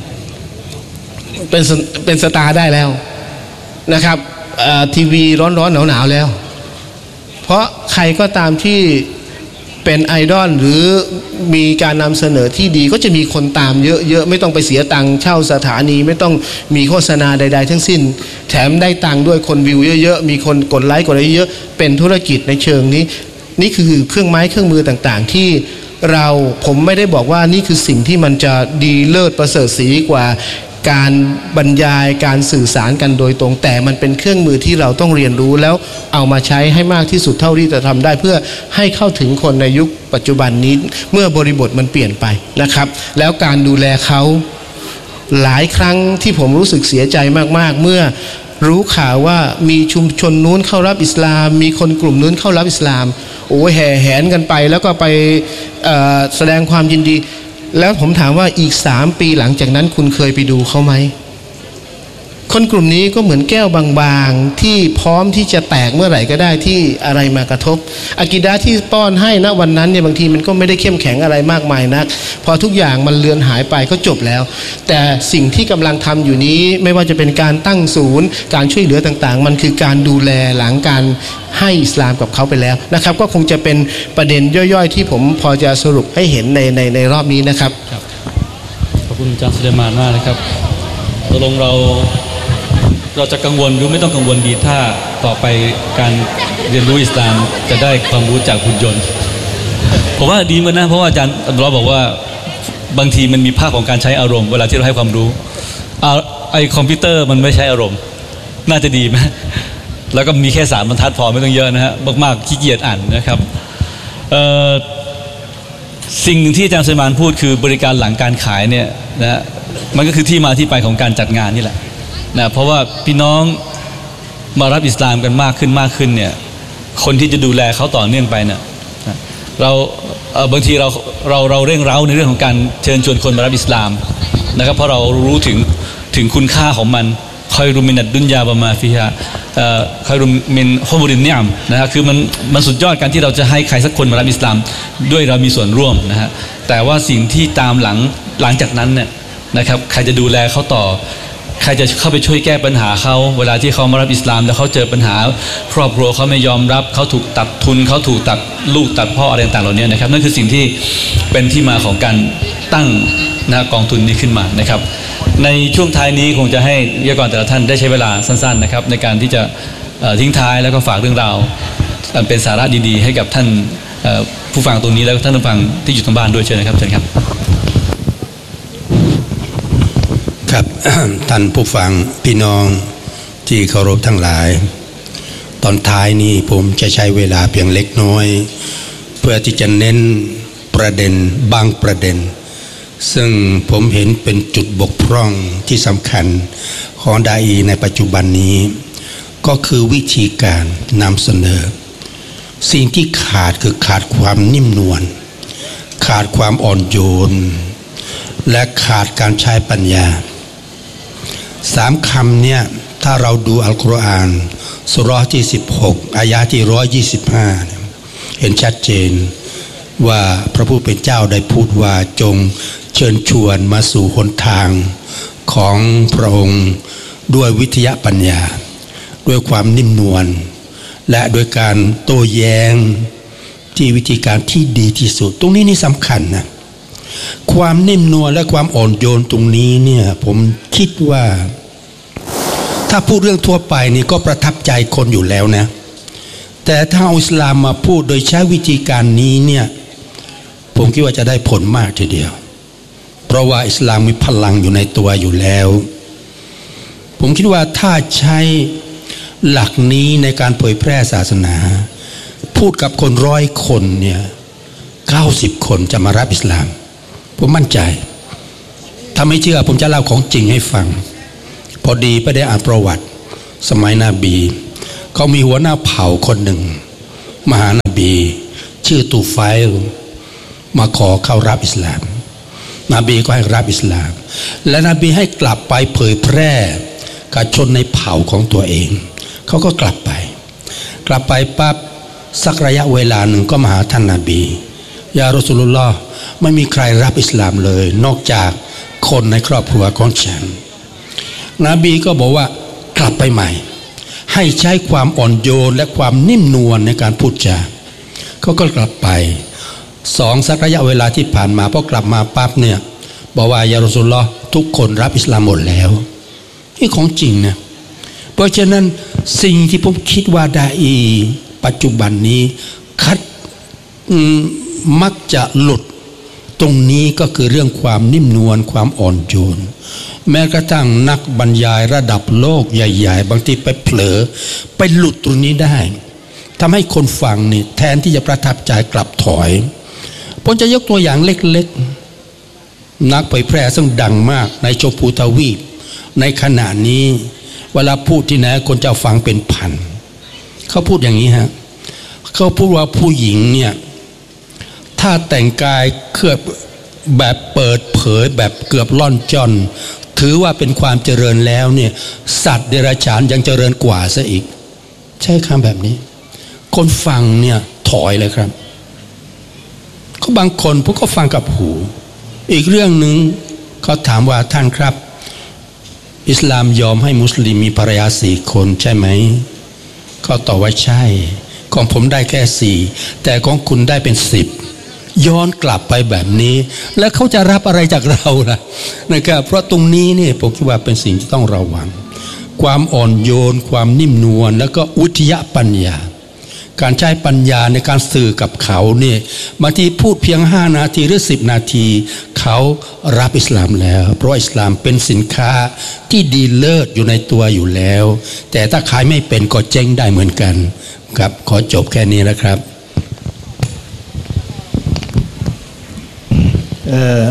เป็นเป็นสตาร์ได้แล้วนะครับทีวีร้อนๆหนาวๆแล้วเพราะใครก็ตามที่เป็นไอดอลหรือมีการนำเสนอที่ดีก็จะมีคนตามเยอะๆไม่ต้องไปเสียตังค์เช่าสถานีไม่ต้องมีโฆษณาใดๆทั้งสิ้นแถมได้ตังค์ด้วยคนวิวเยอะๆมีคนกดไลค์กดอะไรเยอะเป็นธุรกิจในเชิงนี้นี่คือเครื่องไม้เครื่องมือต่างๆที่เราผมไม่ได้บอกว่านี่คือสิ่งที่มันจะดีเลิศประเสริฐศรีกว่าการบรรยายการสื่อสารกันโดยตรงแต่มันเป็นเครื่องมือที่เราต้องเรียนรู้แล้วเอามาใช้ให้มากที่สุดเท่าที่จะทำได้เพื่อให้เข้าถึงคนในยุคปัจจุบันนี้เมื่อบริบทมันเปลี่ยนไปนะครับแล้วการดูแลเขาหลายครั้งที่ผมรู้สึกเสียใจมากๆเมื่อรู้ข่าวว่ามีชุมชนนู้นเข้ารับอิสลามมีคนกลุ่มนู้นเข้ารับอิสลามโอ้แห่แหนกันไปแล้วก็ไปแสดงความยินดีแล้วผมถามว่าอีกสามปีหลังจากนั้นคุณเคยไปดูเขาไหมคนกลุ่มนี้ก็เหมือนแก้วบางๆที่พร้อมที่จะแตกเมื่อไหร่ก็ได้ที่อะไรมากระทบอากีดะห์ที่ป้อนให้ณวันนั้นเนี่ยบางทีมันก็ไม่ได้เข้มแข็งอะไรมากมายนักพอทุกอย่างมันเลือนหายไปก็จบแล้วแต่สิ่งที่กำลังทำอยู่นี้ไม่ว่าจะเป็นการตั้งศูนย์การช่วยเหลือต่างๆมันคือการดูแลหลังการให้อิสลามกับเขาไปแล้วนะครับก็คงจะเป็นประเด็นย่อยๆที่ผมพอจะสรุปให้เห็นในในในรอบนี้นะครับขอบคุณอาจารย์สุเลมานมากนะครับตกลงเราเราจะกังวลหรือไม่ต้องกังวลดีถ้าต่อไปการเรียนรู้อิสลามจะได้ความรู้จากหุ่นยนต์ผมว่าดีเหมือนนะเพราะว่าอาจารย์อับดุลลอฮ์บอกว่าบางทีมันมีภาพของการใช้อารมณ์เวลาที่เราให้ความรู้ไอคอมพิวเตอร์มันไม่ใช้อารมณ์น่าจะดีไหมแล้วก็มีแค่สามบรรทัดพอไม่ต้องเยอะนะฮะมากๆขี้เกียจอ่านนะครับสิ่งหนึ่งที่อาจารย์สุเลมานพูดคือบริการหลังการขายเนี่ยนะมันก็คือที่มาที่ไปของการจัดงานนี่แหละนะเพราะว่าพี่น้องมารับอิสลามกันมากขึ้นมากขึ้นเนี่ยคนที่จะดูแลเขาต่อเนื่องไปเนี่ยเราบางทีเราเราเราเร่งเร้าในเรื่องของการเชิญชวนคนมารับอิสลามนะครับเพราะเรารู้ถึงถึงคุณค่าของมันคอยรุมินัดดุนยาบะมาฟิฮาคอยรุมินฮุบุรินเนียมนะฮะคือมันมันสุดยอดการที่เราจะให้ใครสักคนมารับอิสลามด้วยเรามีส่วนร่วมนะฮะแต่ว่าสิ่งที่ตามหลังหลังจากนั้นเนี่ยนะครับใครจะดูแลเขาต่อใครจะเข้าไปช่วยแก้ปัญหาเขาเวลาที่เขามารับอิสลามแล้วเขาเจอปัญหาครอบครัวเขาไม่ยอมรับเขาถูกตัดทุนเขาถูกตัดลูกตัดพ่ออะไรต่างๆเหล่านี้นะครับนั่นคือสิ่งที่เป็นที่มาของการตั้งนะกองทุนนี้ขึ้นมานะครับในช่วงท้ายนี้คงจะให้วิทยากรแต่ละท่านได้ใช้เวลาสั้นๆนะครับในการที่จะทิ้งท้ายแล้วก็ฝากเรื่องราวเป็นสาระดีๆให้กับท่านผู้ฟังตรงนี้แล้วก็ท่านผู้ฟังที่อยู่ทางบ้านด้วยเชิญนะครับเชิญครับครับ ท่านผู้ฟังพี่น้องที่เคารพทั้งหลายตอนท้ายนี้ผมจะใช้เวลาเพียงเล็กน้อยเพื่อที่จะเน้นประเด็นบางประเด็นซึ่งผมเห็นเป็นจุดบกพร่องที่สำคัญของดาอีในปัจจุบันนี้ก็คือวิธีการนำเสนอสิ่งที่ขาดคือขาดความนิ่มนวลขาดความอ่อนโยนและขาดการใช้ปัญญาสามคำเนี่ยถ้าเราดูอัลกุรอานสุเราะห์ที่สิบหกอายะห์ที่หนึ่งร้อยยี่สิบห้าเห็นชัดเจนว่าพระผู้เป็นเจ้าได้พูดว่าจงเชิญชวนมาสู่หนทางของพระองค์ด้วยวิทยาปัญญาด้วยความนิ่มนวลและโดยการโต้แย้งที่วิธีการที่ดีที่สุดตรงนี้นี่สำคัญนะความนิ่มนวลและความอ่อนโยนตรงนี้เนี่ยผมคิดว่าถ้าพูดเรื่องทั่วไปนี่ก็ประทับใจคนอยู่แล้วนะแต่ถ้าเอาอิสลามมาพูดโดยใช้วิธีการนี้เนี่ยผมคิดว่าจะได้ผลมากทีเดียวเพราะว่าอิสลามมีพลังอยู่ในตัวอยู่แล้วผมคิดว่าถ้าใช้หลักนี้ในการเผยแพร่ศาสนาพูดกับคนร้อยคนเนี่ยเก้าสิบคนจะมารับอิสลามผมมั่นใจถ้าไม่เชื่อผมจะเล่าของจริงให้ฟังพอดีไปได้อ่านประวัติสมัยนบีเขามีหัวหน้าเผ่าคนหนึ่งมหานบีชื่อตูไฟลมาขอเข้ารับอิสลามนบีก็ให้รับอิสลามและนบีให้กลับไปเผยแพร่กับชนในเผ่าของตัวเองเขาก็กลับไปกลับไปปั๊บสักระยะเวลาหนึ่งก็มาหาท่านนบียารอซูลุลลอฮ์ไม่มีใครรับอิสลามเลยนอกจากคนในครอบครัวของฉันนบีก็บอกว่ากลับไปใหม่ให้ใช้ความอ่อนโยนและความนิ่มนวลในการพูดจาเขาก็กลับไปสองสักระยะเวลาที่ผ่านมาพอกลับมาปั๊บเนี่ยบอกว่ายารอซูลุลลอฮ์ทุกคนรับอิสลามหมดแล้วนี่ของจริงนะเพราะฉะนั้นสิ่งที่ผมคิดว่าดาอีปัจจุบันนี้คัดมักจะหลุดตรงนี้ก็คือเรื่องความนิ่มนวลความอ่อนโยนแม้กระทั่งนักบรรยายระดับโลกใหญ่ๆบางทีไปเผลอไปหลุดตรงนี้ได้ทำให้คนฟังนี่แทนที่จะประทับใจกลับถอยผมจะยกตัวอย่างเล็กๆนักเผยแพร่ซึ่งดังมากในชมพูทวีปในขณะนี้เวลาพูดที่ไหนคนจะฟังเป็นพันเขาพูดอย่างนี้ฮะเขาพูดว่าผู้หญิงเนี่ยถ้าแต่งกายเครือบแบบเปิดเผยแบบเกือบล่อนจ้อนถือว่าเป็นความเจริญแล้วเนี่ยสัตว์เดรัจฉานยังเจริญกว่าซะอีกใช่คำแบบนี้คนฟังเนี่ยถอยเลยครับเขาบางคนพวกเขาฟังกับหูอีกเรื่องหนึ่งเขาถามว่าท่านครับอิสลามยอมให้มุสลิมมีภรรยาสี่คนใช่ไหมเขาตอบว่าใช่ของผมได้แค่สี่แต่ของคุณได้เป็นสิบย้อนกลับไปแบบนี้แล้วเขาจะรับอะไรจากเราล่ะนะครับเพราะตรงนี้เนี่ยผมคิดว่าเป็นสิ่งที่ต้องระวังความอ่อนโยนความนิ่มนวลแล้วก็อุทยปัญญาการใช้ปัญญาในการสื่อกับเขาเนี่ยบางทีพูดเพียงห้านาทีหรือสิบนาทีเขารับอิสลามแล้วเพราะอิสลามเป็นสินค้าที่ดีเลิศอยู่ในตัวอยู่แล้วแต่ถ้าขายไม่เป็นก็เจ๊งได้เหมือนกันครับขอจบแค่นี้นะครับเอ่อ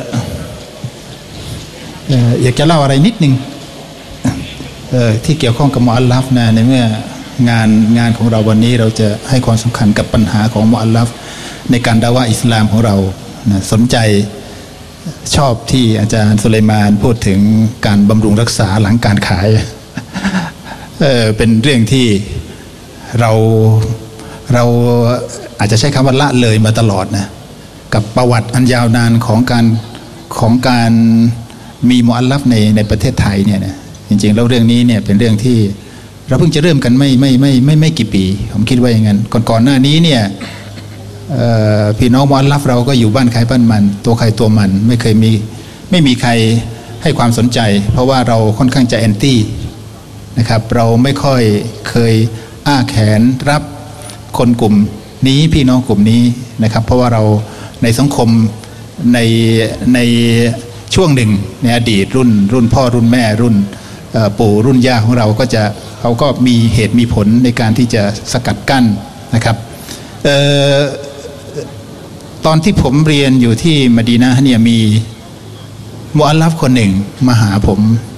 เอ่ออยากจะเล่าอะไรนิดนึงเอ่อที่เกี่ยวข้องกับมุอัลลัฟนะในเมื่องานงานของเราวันนี้เราจะให้ความสำคัญกับปัญหาของมุอัลลัฟในการดะวะห์อิสลามของเรานะสนใจชอบที่อาจารย์สุไลมานพูดถึงการบำรุงรักษาหลังการขายเออเป็นเรื่องที่เราเราอาจจะใช้คำว่าละเลยมาตลอดนะกับประวัติอันยาวนานของการของการมีมุอัลลัฟในในประเทศไทยเนี่ยนะจริงๆแล้วเรื่องนี้เนี่ยเป็นเรื่องที่เราเพิ่งจะเริ่มกันไม่ไม่ไม่ไม่ไม่กี่ปีผมคิดว่าอย่างนั้นก่อนก่อนหน้านี้เนี่ยพี่น้องมุอัลลัฟเราก็อยู่บ้านใครบ้านมันตัวใครตัวมันไม่เคยมีไม่มีใครให้ความสนใจเพราะว่าเราค่อนข้างจะแอนตี้นะครับเราไม่ค่อยเคยอ้าแขนรับคนกลุ่มนี้พี่น้องกลุ่มนี้นะครับเพราะว่าเราในสังคมในในช่วงหนึ่งในอดีตรุ่นรุ่นพ่อรุ่นแม่รุ่นปู่รุ่นย่าของเราก็จะเขาก็มีเหตุมีผลในการที่จะสกัดกั้นนะครับเอ่อตอนที่ผมเรียนอยู่ที่มะดีนะห์เนี่ยมีมุอัลลัฟคนหนึ่งมาหาผม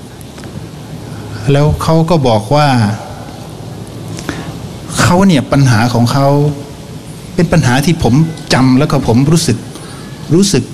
แล้วเขาก็บอกว่าเขาเนี่ยปัญหาของเขาเป็นปัญหาที่ผมจำแล้วก็ผมรู้สึกรู้สึก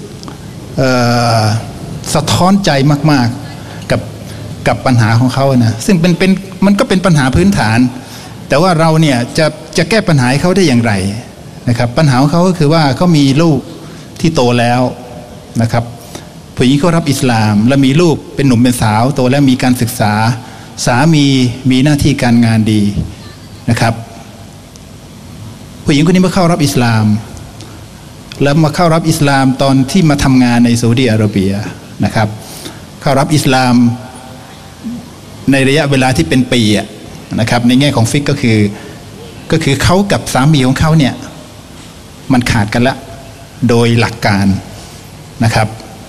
สะท้อนใจมากๆกับกับปัญหาของเขานะซึ่งเป็นเป็นมันก็เป็นปัญหาพื้นฐานแต่ว่าเราเนี่ยจะจะแก้ปัญหาให้เขาได้อย่างไรนะครับปัญหาของเขาก็คือว่าเขามีลูกที่โตแล้วนะครับผู้หญิงเขารับอิสลามและมีลูกเป็นหนุ่มเป็นสาวโตแล้วมีการศึกษาสามีมีหน้าที่การงานดีนะครับผู้หญิงคนนี้เมื่อเข้ารับอิสลามแล้วมาเข้ารับอิสลามตอนที่มาทำงานในซาอุดิอาระเบียนะครับเข้ารับอิสลามในระยะเวลาที่เป็นปีนะครับในแง่ของฟิกก็คือก็คือเขากับสามีของเขาเนี่ยมันขาดกันละโดยหลักการนะครับ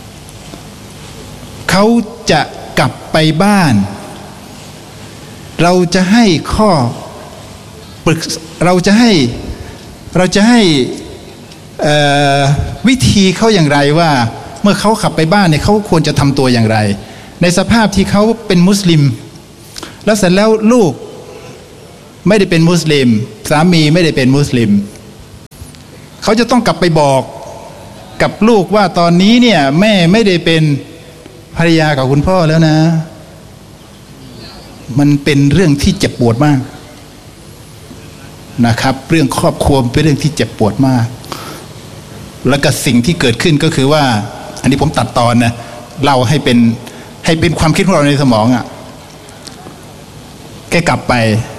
เขาจะกลับไปบ้านเราจะให้ข้อปรึกเราจะให้เราจะให้วิธีเขาอย่างไรว่าเมื่อเขาขับไปบ้านเนี่ยเขาควรจะทำตัวอย่างไรในสภาพที่เขาเป็นมุสลิมแล้วเสร็จแล้วลูกไม่ได้เป็นมุสลิมสามีไม่ได้เป็นมุสลิมเขาจะต้องกลับไปบอกกับลูกว่าตอนนี้เนี่ยแม่ไม่ได้เป็นภรรยากับคุณพ่อแล้วนะมันเป็นเรื่องที่เจ็บปวดมากนะครับเรื่องครอบครัวเป็นเรื่องที่เจ็บปวดมากแล้วก็สิ่งที่เกิดขึ้นก็คือว่าอันนี้ผมตัดตอนนะเล่าให้เป็นให้เป็นความคิดของเราในสมองอ่ะแกกลับไป